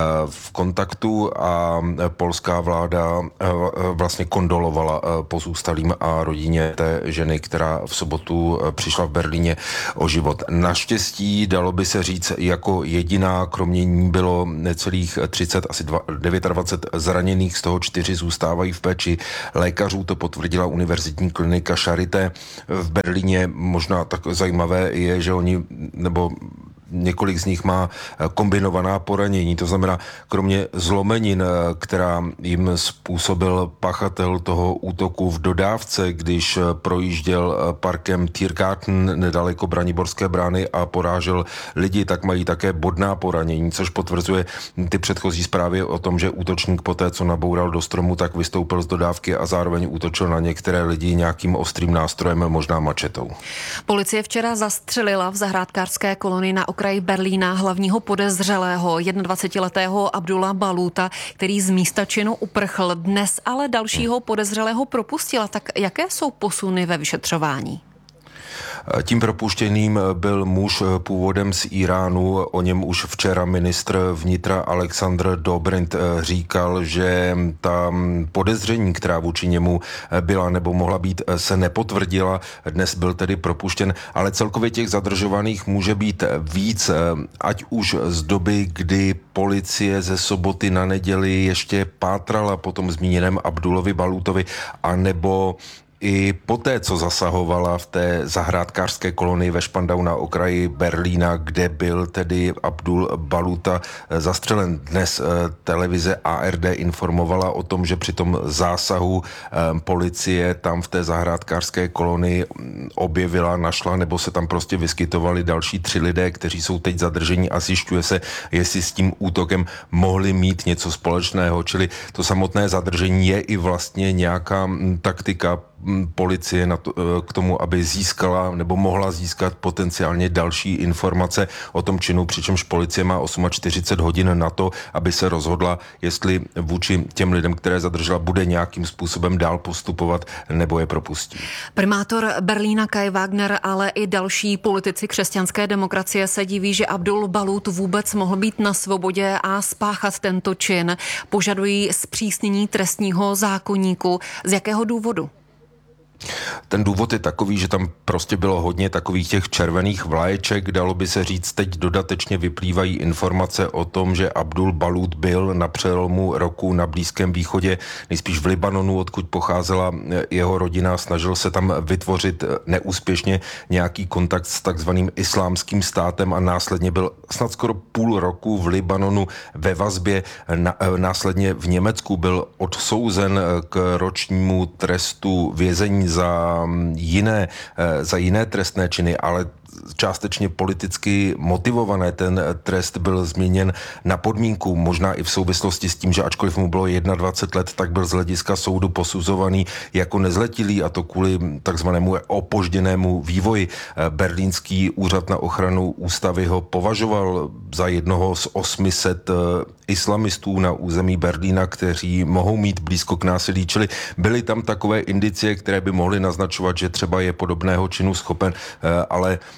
v kontaktu a polská vláda vlastně kondolovala pozůstalým a rodině té ženy, která v sobotu přišla v Berlíně o život. Naštěstí dalo by se říct, jako jediná, kromě ní bylo necelých třicet, asi dvacet devět zraněných, z toho čtyři zůstávají v péči lékařů, to potvrdila univerzitní klinika Charité v Berlíně. Možná tak zajímavé je, že oni, nebo několik z nich má kombinovaná poranění, to znamená, kromě zlomenin, která jim způsobil pachatel toho útoku v dodávce, když projížděl parkem Tiergarten nedaleko Braniborské brány a porážel lidi, tak mají také bodná poranění, což potvrzuje ty předchozí zprávy o tom, že útočník poté, co naboural do stromu, tak vystoupil z dodávky a zároveň útočil na některé lidi nějakým ostrým nástrojem, možná mačetou. Policie včera zastřelila v zahrádkářské kolonii na okraji Berlína hlavního podezřelého jednadvacetiletého Abdula Baluta, který z místa činu uprchl. Dnes ale dalšího podezřelého propustila. Tak jaké jsou posuny ve vyšetřování? Tím propuštěným byl muž původem z Iránu, o něm už včera ministr vnitra Alexandr Dobrindt říkal, že ta podezření, která vůči němu byla nebo mohla být, se nepotvrdila. Dnes byl tedy propuštěn, ale celkově těch zadržovaných může být víc, ať už z doby, kdy policie ze soboty na neděli ještě pátrala po tom zmíněném Abdulovi Balutovi, anebo i poté, co zasahovala v té zahrádkářské kolonii ve Špandau na okraji Berlína, kde byl tedy Abdul Baluta zastřelen. Dnes televize A R D informovala o tom, že při tom zásahu policie tam v té zahrádkářské kolonii objevila, našla, nebo se tam prostě vyskytovali další tři lidé, kteří jsou teď zadrženi a zjišťuje se, jestli s tím útokem mohli mít něco společného. Čili to samotné zadržení je i vlastně nějaká taktika policie na to, k tomu, aby získala nebo mohla získat potenciálně další informace o tom činu, přičemž policie má čtyřicet osm hodin na to, aby se rozhodla, jestli vůči těm lidem, které zadržela, bude nějakým způsobem dál postupovat nebo je propustí. Primátor Berlína Kai Wegner, ale i další politici křesťanské demokracie se diví, že Abdul Balut vůbec mohl být na svobodě a spáchat tento čin. Požadují zpřísnění trestního zákoníku. Z jakého důvodu? Ten důvod je takový, že tam prostě bylo hodně takových těch červených vlaječek, dalo by se říct, teď dodatečně vyplývají informace o tom, že Abdul Balut byl na přelomu roku na Blízkém východě, nejspíš v Libanonu, odkud pocházela jeho rodina, snažil se tam vytvořit neúspěšně nějaký kontakt s takzvaným islámským státem a následně byl snad skoro půl roku v Libanonu ve vazbě, následně v Německu byl odsouzen k ročnímu trestu vězení za jiné, za jiné trestné činy, ale částečně politicky motivované. Ten trest byl změněn na podmínku, možná i v souvislosti s tím, že ačkoliv mu bylo dvacet jedna let, tak byl z hlediska soudu posuzovaný jako nezletilý, a to kvůli takzvanému opožděnému vývoji. Berlínský úřad na ochranu ústavy ho považoval za jednoho z osmi set islamistů na území Berlína, kteří mohou mít blízko k násilí, čili byly tam takové indicie, které by mohly naznačovat, že třeba je podobného činu schopen, ale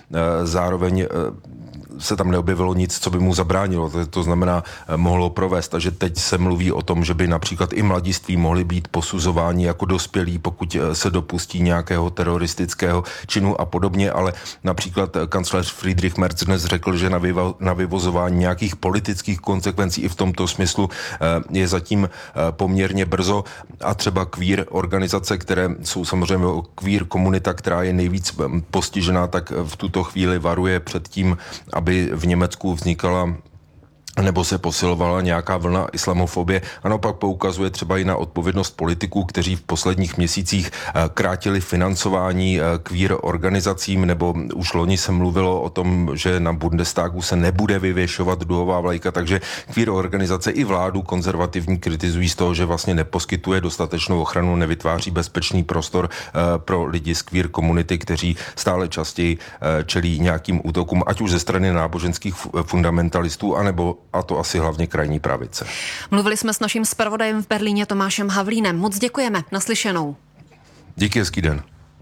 zároveň se tam neobjevilo nic, co by mu zabránilo. To, to znamená, mohlo provést. Takže teď se mluví o tom, že by například i mladiství mohli být posuzováni jako dospělí, pokud se dopustí nějakého teroristického činu a podobně, ale například kancléř Friedrich Merz dnes řekl, že na, vyvo, na vyvozování nějakých politických konsekvencí i v tomto smyslu je zatím poměrně brzo a třeba queer organizace, které jsou samozřejmě queer komunita, která je nejvíc postižená, tak v tuto chvíli varuje před tím, aby v Německu vznikala nebo se posilovala nějaká vlna islamofobie. Ano, pak poukazuje třeba i na odpovědnost politiků, kteří v posledních měsících krátili financování queer organizacím, nebo už loni se mluvilo o tom, že na Bundestagu se nebude vyvěšovat duhová vlajka, takže queer organizace i vládu konzervativní kritizují z toho, že vlastně neposkytuje dostatečnou ochranu, nevytváří bezpečný prostor pro lidi z queer komunity, kteří stále častěji čelí nějakým útokům, ať už ze strany náboženských fundamentalistů, anebo a to asi hlavně krajní pravice. Mluvili jsme s naším zpravodajem v Berlíně Tomášem Havlínem. Moc děkujeme. Naslyšenou. Díky, hezký den.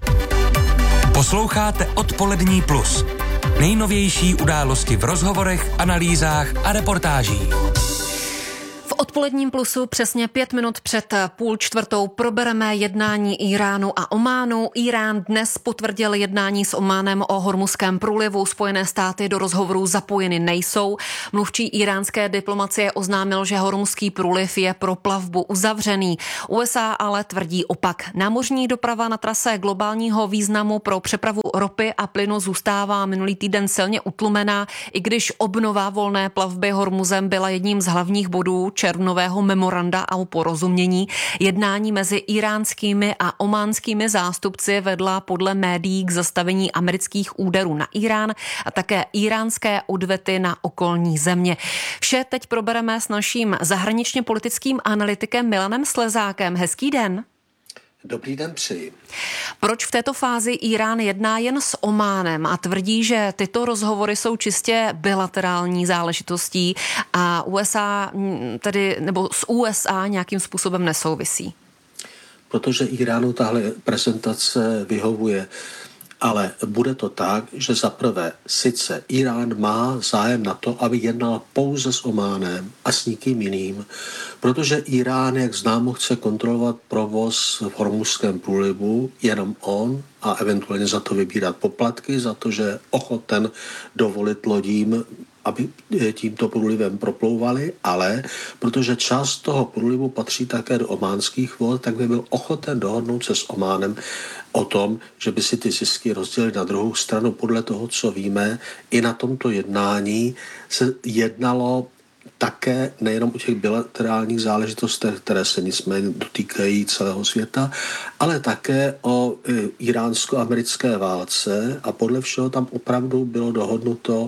Posloucháte Odpolední plus. Nejnovější události v rozhovorech, analýzách a reportážích. V Odpoledním plusu přesně pět minut před půl čtvrtou probereme jednání Íránu a Ománu. Írán dnes potvrdil jednání s Ománem o Hormuzském průlivu. Spojené státy do rozhovorů zapojeny nejsou. Mluvčí íránské diplomacie oznámil, že Hormuzský průliv je pro plavbu uzavřený. U S A ale tvrdí opak. Námořní doprava na trase globálního významu pro přepravu ropy a plynu zůstává minulý týden silně utlumená, i když obnova volné plavby Hormuzem byla jedním z hlavních bodů červnového memoranda o porozumění. Jednání mezi iránskými a ománskými zástupci vedla podle médií k zastavení amerických úderů na Irán a také iránské odvety na okolní země. Vše teď probereme s naším zahraničně politickým analytikem Milanem Slezákem. Hezký den. Dobrý den přeji. Proč v této fázi Irán jedná jen s Ománem a tvrdí, že tyto rozhovory jsou čistě bilaterální záležitostí a U S A tedy, nebo s U S A nějakým způsobem nesouvisí? Protože Iránu tahle prezentace vyhovuje. Ale bude to tak, že zaprvé sice Irán má zájem na to, aby jednal pouze s Ománem a s nikým jiným, protože Irán, jak známo, chce kontrolovat provoz v Hormuzském průlivu, jenom on, a eventuálně za to vybírat poplatky, za to, že je ochoten dovolit lodím, aby tímto průlivem proplouvali, ale protože část toho průlivu patří také do ománských vod, tak by byl ochoten dohodnout se s Ománem o tom, že by si ty zisky rozdělili na druhou stranu. Podle toho, co víme, i na tomto jednání se jednalo také nejenom o těch bilaterálních záležitostech, které se nicméně dotýkají celého světa, ale také o iránsko-americké válce a podle všeho tam opravdu bylo dohodnuto,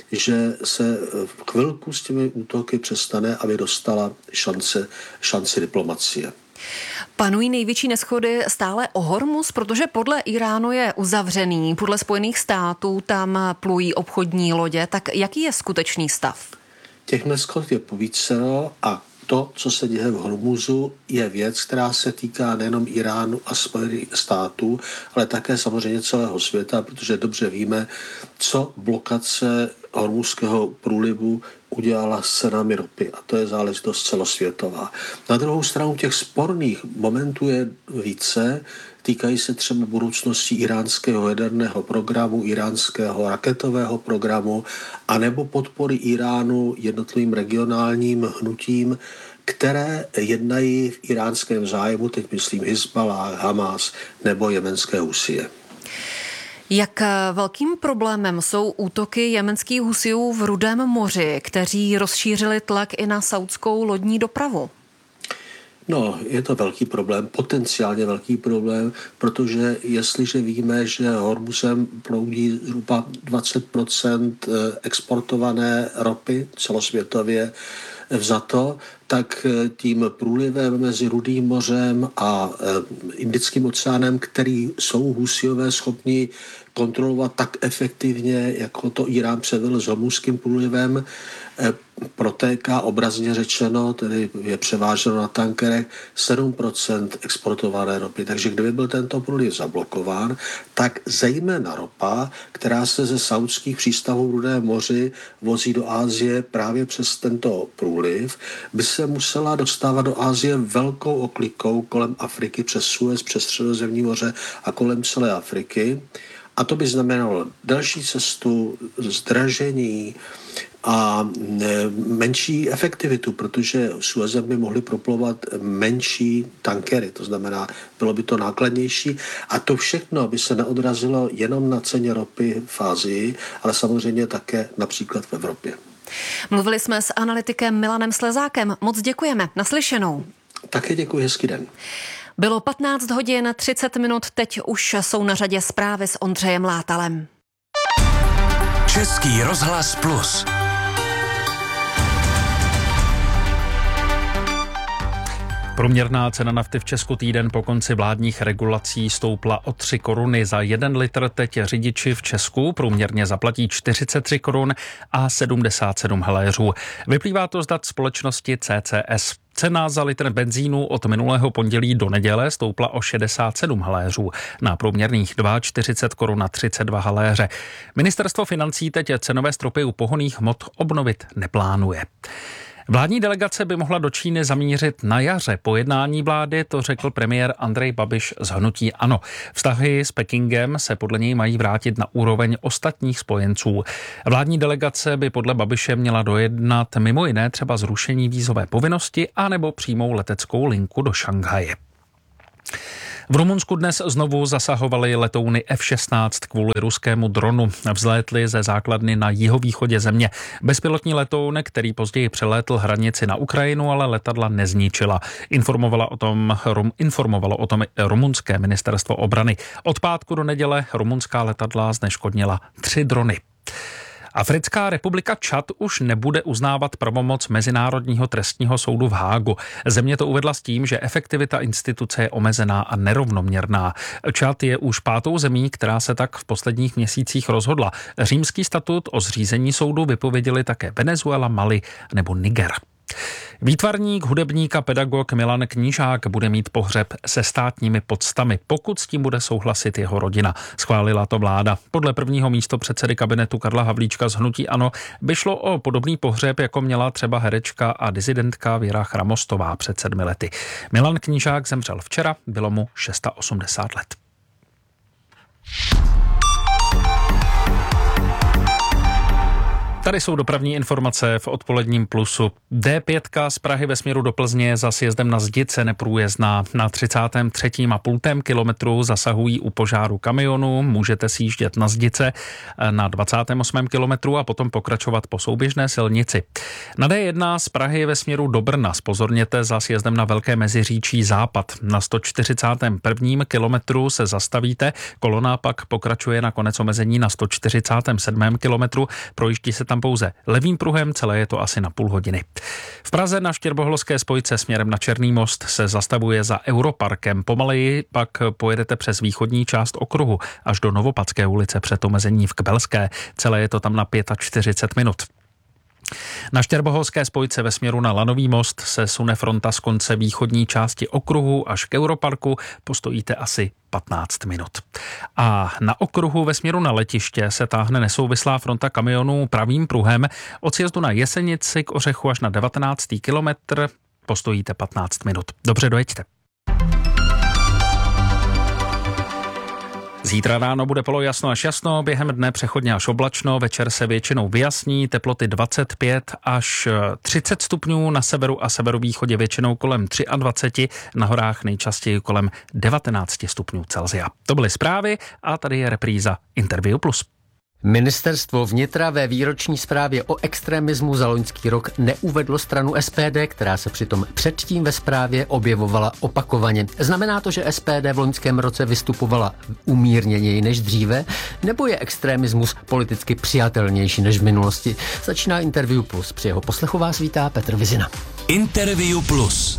že se v chvilku s těmi útoky přestane, aby dostala šance, šanci diplomacie. Panují největší neshody stále o Hormuz, protože podle Iránu je uzavřený, podle Spojených států tam plují obchodní lodě. Tak jaký je skutečný stav? Těch neshod je povícero a to, co se děje v Hormuzu, je věc, která se týká nejenom Iránu a Spojených států, ale také samozřejmě celého světa, protože dobře víme, co blokace Hormuzského průlivu udělala s cenami ropy a to je záležitost celosvětová. Na druhou stranu těch sporných momentů je více, týkají se třeba budoucnosti iránského jaderného programu, iránského raketového programu anebo podpory Iránu jednotlivým regionálním hnutím, které jednají v iránském zájmu, teď myslím Hizballah, Hamas nebo jemenské Husie. Jak velkým problémem jsou útoky jemenských Husijů v Rudém moři, kteří rozšířili tlak i na saudskou lodní dopravu? No, je to velký problém, potenciálně velký problém, protože jestliže víme, že Hormuzem proudí zhruba dvacet procent exportované ropy celosvětově vzato, tak tím průlivem mezi Rudým mořem a Indickým oceánem, který jsou Husíové schopni kontrolovat tak efektivně, jako to Irán předvedl s Hormuzským průlivem, protéká obrazně řečeno, tedy je převáženo na tankerech sedm procent exportované ropy. Takže kdyby byl tento průliv zablokován, tak zejména ropa, která se ze saudských přístavů v Rudém moři vozí do Asie právě přes tento průliv, by se musela dostávat do Asie velkou oklikou kolem Afriky přes Suez, přes Středozemní moře a kolem celé Afriky. A to by znamenalo další cestu, zdražení a menší efektivitu, protože Suezem by mohly proplovat menší tankery, to znamená, bylo by to nákladnější a to všechno by se neodrazilo jenom na ceně ropy v Asii, ale samozřejmě také například v Evropě. Mluvili jsme s analytikem Milanem Slezákem. Moc děkujeme. Naslyšenou. Také děkuji, hezký den. Bylo patnáct hodin třicet minut, teď už jsou na řadě zprávy s Ondřejem Látalem. Český rozhlas Plus. Průměrná cena nafty v Česku týden po konci vládních regulací stoupla o tři koruny za jeden litr. Teď řidiči v Česku průměrně zaplatí čtyřicet tři korun a sedmdesát sedm haléřů. Vyplývá to z dat společnosti C C S. Cena za litr benzínu od minulého pondělí do neděle stoupla o šedesát sedm haléřů na průměrných čtyřicet dva korun a třicet dva haléře. Ministerstvo financí teď cenové stropy u pohonných hmot obnovit neplánuje. Vládní delegace by mohla do Číny zamířit na jaře po jednání vlády, to řekl premiér Andrej Babiš z hnutí ANO. Vztahy s Pekingem se podle něj mají vrátit na úroveň ostatních spojenců. Vládní delegace by podle Babiše měla dojednat mimo jiné třeba zrušení vízové povinnosti anebo přímou leteckou linku do Šanghaje. V Rumunsku dnes znovu zasahovaly letouny F šestnáct kvůli ruskému dronu. Vzlétly ze základny na jihovýchodě země. Bezpilotní letoun, který později přelétl hranici na Ukrajinu, ale letadla nezničila. Informovala o tom, rum, informovalo o tom rumunské ministerstvo obrany. Od pátku do neděle rumunská letadla zneškodnila tři drony. Africká republika Čad už nebude uznávat pravomoc Mezinárodního trestního soudu v Hágu. Země to uvedla s tím, že efektivita instituce je omezená a nerovnoměrná. Čad je už pátou zemí, která se tak v posledních měsících rozhodla. Římský statut o zřízení soudu vypověděli také Venezuela, Mali nebo Niger. Výtvarník, hudebník a pedagog Milan Knížák bude mít pohřeb se státními poctami, pokud s tím bude souhlasit jeho rodina. Schválila to vláda. Podle prvního místopředsedy kabinetu Karla Havlíčka z hnutí ANO by šlo o podobný pohřeb, jako měla třeba herečka a disidentka Věra Chramostová před sedmi lety. Milan Knížák zemřel včera, bylo mu osmdesát šest let. Tady jsou dopravní informace v odpoledním Plusu. D pět z Prahy ve směru do Plzně za sjezdem na Zdice neprůjezdná. Na třicátém třetím a půltém kilometru zasahují u požáru kamionu. Můžete sjíždět na Zdice na dvacátém osmém kilometru a potom pokračovat po souběžné silnici. Na D jedna z Prahy ve směru do Brna zpozorněte za sjezdem na Velké Meziříčí západ. Na sto čtyřicátém prvním kilometru se zastavíte, kolona pak pokračuje na konec omezení na sto čtyřicátém sedmém kilometru. Projíždí se tam pouze levým pruhem, celé je to asi na půl hodiny. V Praze na Štěrboholské spojce směrem na Černý most se zastavuje za Europarkem. Pomaleji pak pojedete přes východní část okruhu až do Novopadské ulice před omezení v Kbelské. Celé je to tam na čtyřicet pět minut. Na Štěrboholské spojce ve směru na Lanový most se sune fronta z konce východní části okruhu až k Europarku, postojíte asi patnáct minut. A na okruhu ve směru na letiště se táhne nesouvislá fronta kamionů pravým pruhem. Od sjezdu na Jesenici k Ořechu až na devatenáctý kilometr postojíte patnáct minut. Dobře, dojeďte. Zítra ráno bude polojasno až jasno, během dne přechodně až oblačno, večer se většinou vyjasní, teploty dvacet pět až třicet stupňů, na severu a severovýchodě většinou kolem dvacet tři, na horách nejčastěji kolem devatenáct stupňů Celsia. To byly zprávy a tady je repríza Interview Plus. Ministerstvo vnitra ve výroční zprávě o extremismu za loňský rok neuvedlo stranu S P D, která se přitom předtím ve zprávě objevovala opakovaně. Znamená to, že S P D v loňském roce vystupovala umírněněji než dříve, nebo je extremismus politicky přijatelnější než v minulosti? Začíná Interview Plus. Při jeho poslechu vás vítá Petr Vizina. Interview Plus.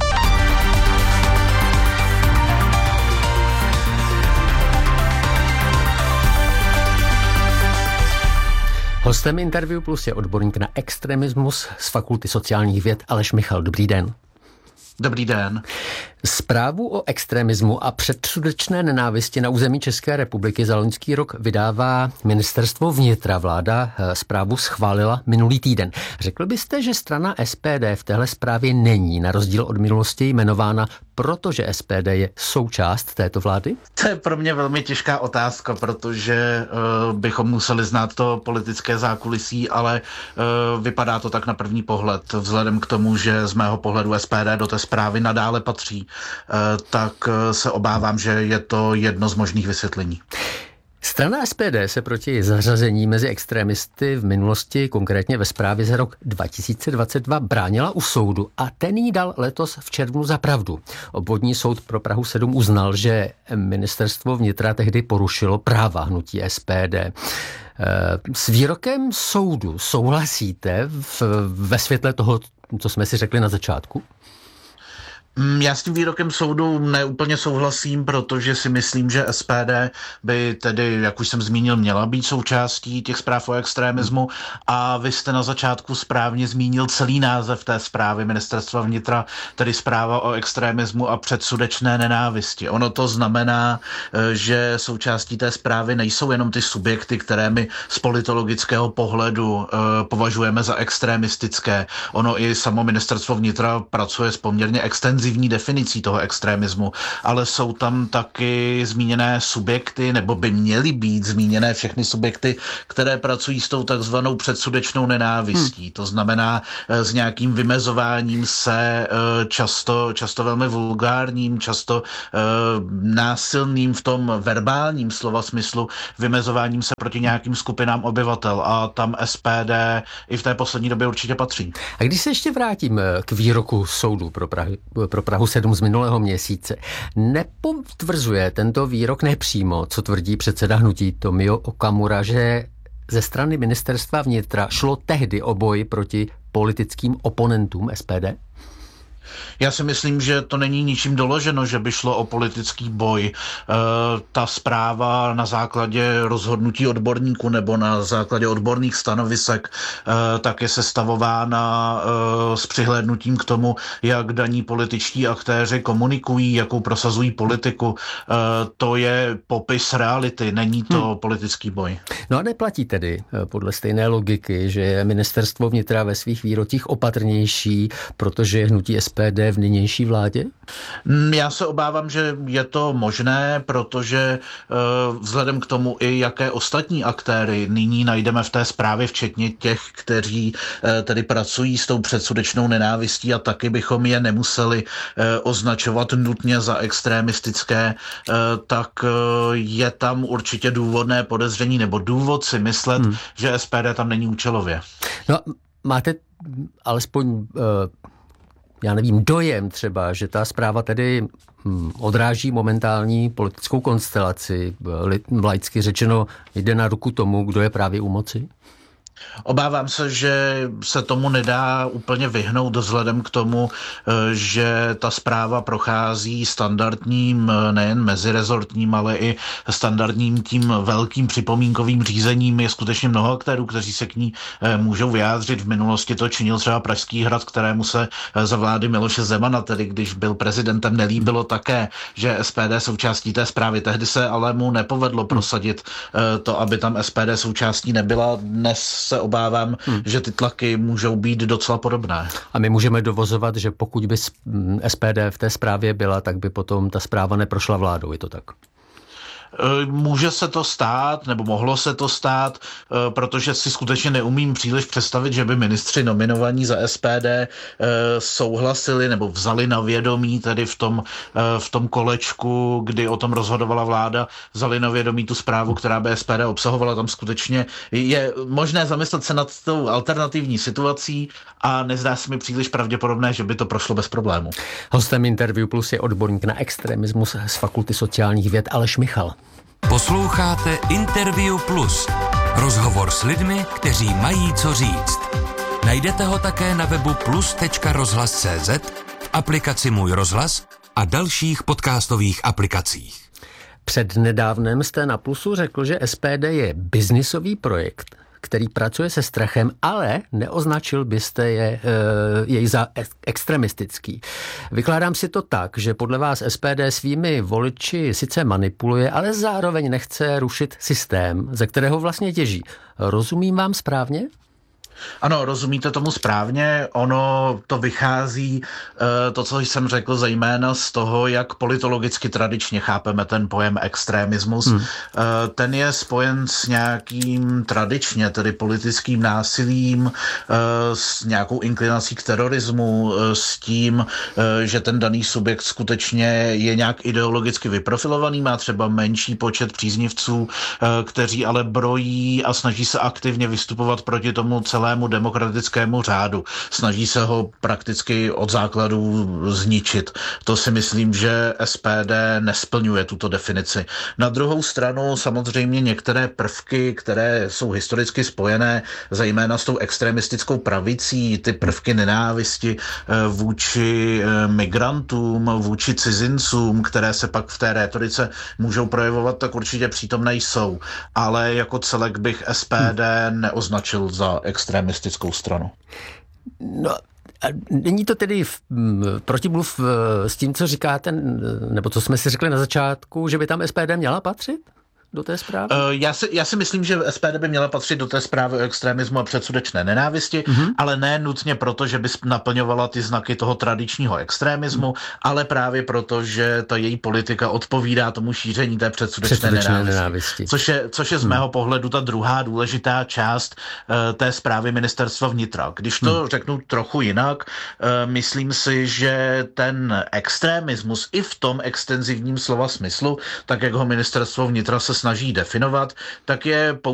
Hostem Interview Plus je odborník na extremismus z Fakulty sociálních věd Aleš Michal. Dobrý den. Dobrý den. Zprávu o extremismu a předsudečné nenávisti na území České republiky za loňský rok vydává Ministerstvo vnitra. Vláda zprávu schválila minulý týden. Řekl byste, že strana S P D v téhle zprávě není, na rozdíl od minulosti, jmenována, protože S P D je součást této vlády? To je pro mě velmi těžká otázka, protože uh, bychom museli znát to politické zákulisí, ale uh, vypadá to tak na první pohled. Vzhledem k tomu, že z mého pohledu S P D do té zprávy nadále patří, tak se obávám, že je to jedno z možných vysvětlení. Strana S P D se proti zařazení mezi extremisty v minulosti, konkrétně ve zprávě za rok dva tisíce dvacet dva, bránila u soudu a ten jí dal letos v červnu za pravdu. Obvodní soud pro Prahu sedm uznal, že ministerstvo vnitra tehdy porušilo práva hnutí S P D. S výrokem soudu souhlasíte v, ve světle toho, co jsme si řekli na začátku? Já s tím výrokem soudu neúplně souhlasím, protože si myslím, že S P D by tedy, jak už jsem zmínil, měla být součástí těch zpráv o extremismu a vy jste na začátku správně zmínil celý název té zprávy Ministerstva vnitra, tedy zpráva o extremismu a předsudečné nenávisti. Ono to znamená, že součástí té zprávy nejsou jenom ty subjekty, které my z politologického pohledu považujeme za extremistické. Ono i samo Ministerstvo vnitra pracuje s poměrně extenzivní definicí toho extremismu, ale jsou tam taky zmíněné subjekty, nebo by měly být zmíněné všechny subjekty, které pracují s tou takzvanou předsudečnou nenávistí. Hmm. To znamená s nějakým vymezováním se často, často velmi vulgárním, často násilným v tom verbálním slova smyslu, vymezováním se proti nějakým skupinám obyvatel a tam S P D i v té poslední době určitě patří. A když se ještě vrátím k výroku soudu pro Prahu, pro Prahu sedm z minulého měsíce. Nepotvrzuje tento výrok nepřímo, co tvrdí předseda hnutí Tomio Okamura, že ze strany ministerstva vnitra šlo tehdy o boj proti politickým oponentům S P D? Já si myslím, že to není ničím doloženo, že by šlo o politický boj. E, ta zpráva na základě rozhodnutí odborníků nebo na základě odborných stanovisek e, tak je sestavována e, s přihlédnutím k tomu, jak daní političtí aktéři komunikují, jakou prosazují politiku. E, to je popis reality, není to hmm. politický boj. No a neplatí tedy podle stejné logiky, že je ministerstvo vnitra ve svých výrocích opatrnější, protože je hnutí S P D v nynější vládě? Já se obávám, že je to možné, protože vzhledem k tomu i jaké ostatní aktéry nyní najdeme v té zprávě, včetně těch, kteří tedy pracují s tou předsudečnou nenávistí a taky bychom je nemuseli označovat nutně za extremistické, tak je tam určitě důvodné podezření nebo důvod si myslet, hmm. že S P D tam není účelově. No, máte alespoň uh... já nevím, dojem třeba, že ta zpráva tedy odráží momentální politickou konstelaci, laicky řečeno jde na ruku tomu, kdo je právě u moci? Obávám se, že se tomu nedá úplně vyhnout vzhledem k tomu, že ta zpráva prochází standardním, nejen mezirezortním, ale i standardním tím velkým připomínkovým řízením. Je skutečně mnoho aktérů, kteří se k ní můžou vyjádřit. V minulosti to činil třeba Pražský hrad, kterému se za vlády Miloše Zemana, tedy když byl prezidentem, nelíbilo také, že S P D součástí té zprávy. Tehdy se ale mu nepovedlo prosadit to, aby tam S P D součástí nebyla. Dnes se obávám, hmm. že ty tlaky můžou být docela podobné. A my můžeme dovozovat, že pokud by S P D v té zprávě byla, tak by potom ta zpráva neprošla vládou, je to tak? Může se to stát, nebo mohlo se to stát, protože si skutečně neumím příliš představit, že by ministři nominovaní za S P D souhlasili nebo vzali na vědomí, tedy v tom, v tom kolečku, kdy o tom rozhodovala vláda, vzali na vědomí tu zprávu, která by S P D obsahovala. Tam skutečně je možné zamyslet se nad tou alternativní situací a nezdá se mi příliš pravděpodobné, že by to prošlo bez problému. Hostem Interview Plus je odborník na extremismus z Fakulty sociálních věd Aleš Michal. Posloucháte Interview Plus. Rozhovor s lidmi, kteří mají co říct. Najdete ho také na webu plus tečka rozhlas tečka cé zet, v aplikaci Můj rozhlas a dalších podcastových aplikacích. Před nedávnem jste na Plusu řekl, že S P D je biznisový projekt, který pracuje se strachem, ale neoznačil byste je, e, jej za extremistický. Vykládám si to tak, že podle vás S P D svými voliči sice manipuluje, ale zároveň nechce rušit systém, ze kterého vlastně těží. Rozumím vám správně? Ano, rozumíte tomu správně, ono to vychází, to, co jsem řekl, zejména z toho, jak politologicky tradičně chápeme ten pojem extremismus. Hmm. Ten je spojen s nějakým tradičně, tedy politickým násilím, s nějakou inklinací k terorismu, s tím, že ten daný subjekt skutečně je nějak ideologicky vyprofilovaný, má třeba menší počet příznivců, kteří ale brojí a snaží se aktivně vystupovat proti tomu celému demokratickému řádu. Snaží se ho prakticky od základů zničit. To si myslím, že S P D nesplňuje tuto definici. Na druhou stranu samozřejmě některé prvky, které jsou historicky spojené zejména s tou extremistickou pravicí, ty prvky nenávisti vůči migrantům, vůči cizincům, které se pak v té rétorice můžou projevovat, tak určitě přítomné jsou. Ale jako celek bych S P D neoznačil za extremistickou stranu. No, a není to tedy v, v protimluv s tím, co říkáte, nebo co jsme si řekli na začátku, že by tam S P D měla patřit do té zprávy? Uh, já, si, já si myslím, že S P D by měla patřit do té zprávy o extremismu a předsudečné nenávisti, mm-hmm. ale ne nutně proto, že by naplňovala ty znaky toho tradičního extremismu, mm. ale právě proto, že ta její politika odpovídá tomu šíření té předsudečné, předsudečné nenávisti. nenávisti. Což je, což je z mého mm. pohledu ta druhá důležitá část uh, té zprávy Ministerstva vnitra. Když to mm. řeknu trochu jinak, uh, myslím si, že ten extremismus i v tom extenzivním slova smyslu, tak jak ho Ministerstvo vnitra se snaží definovat, tak je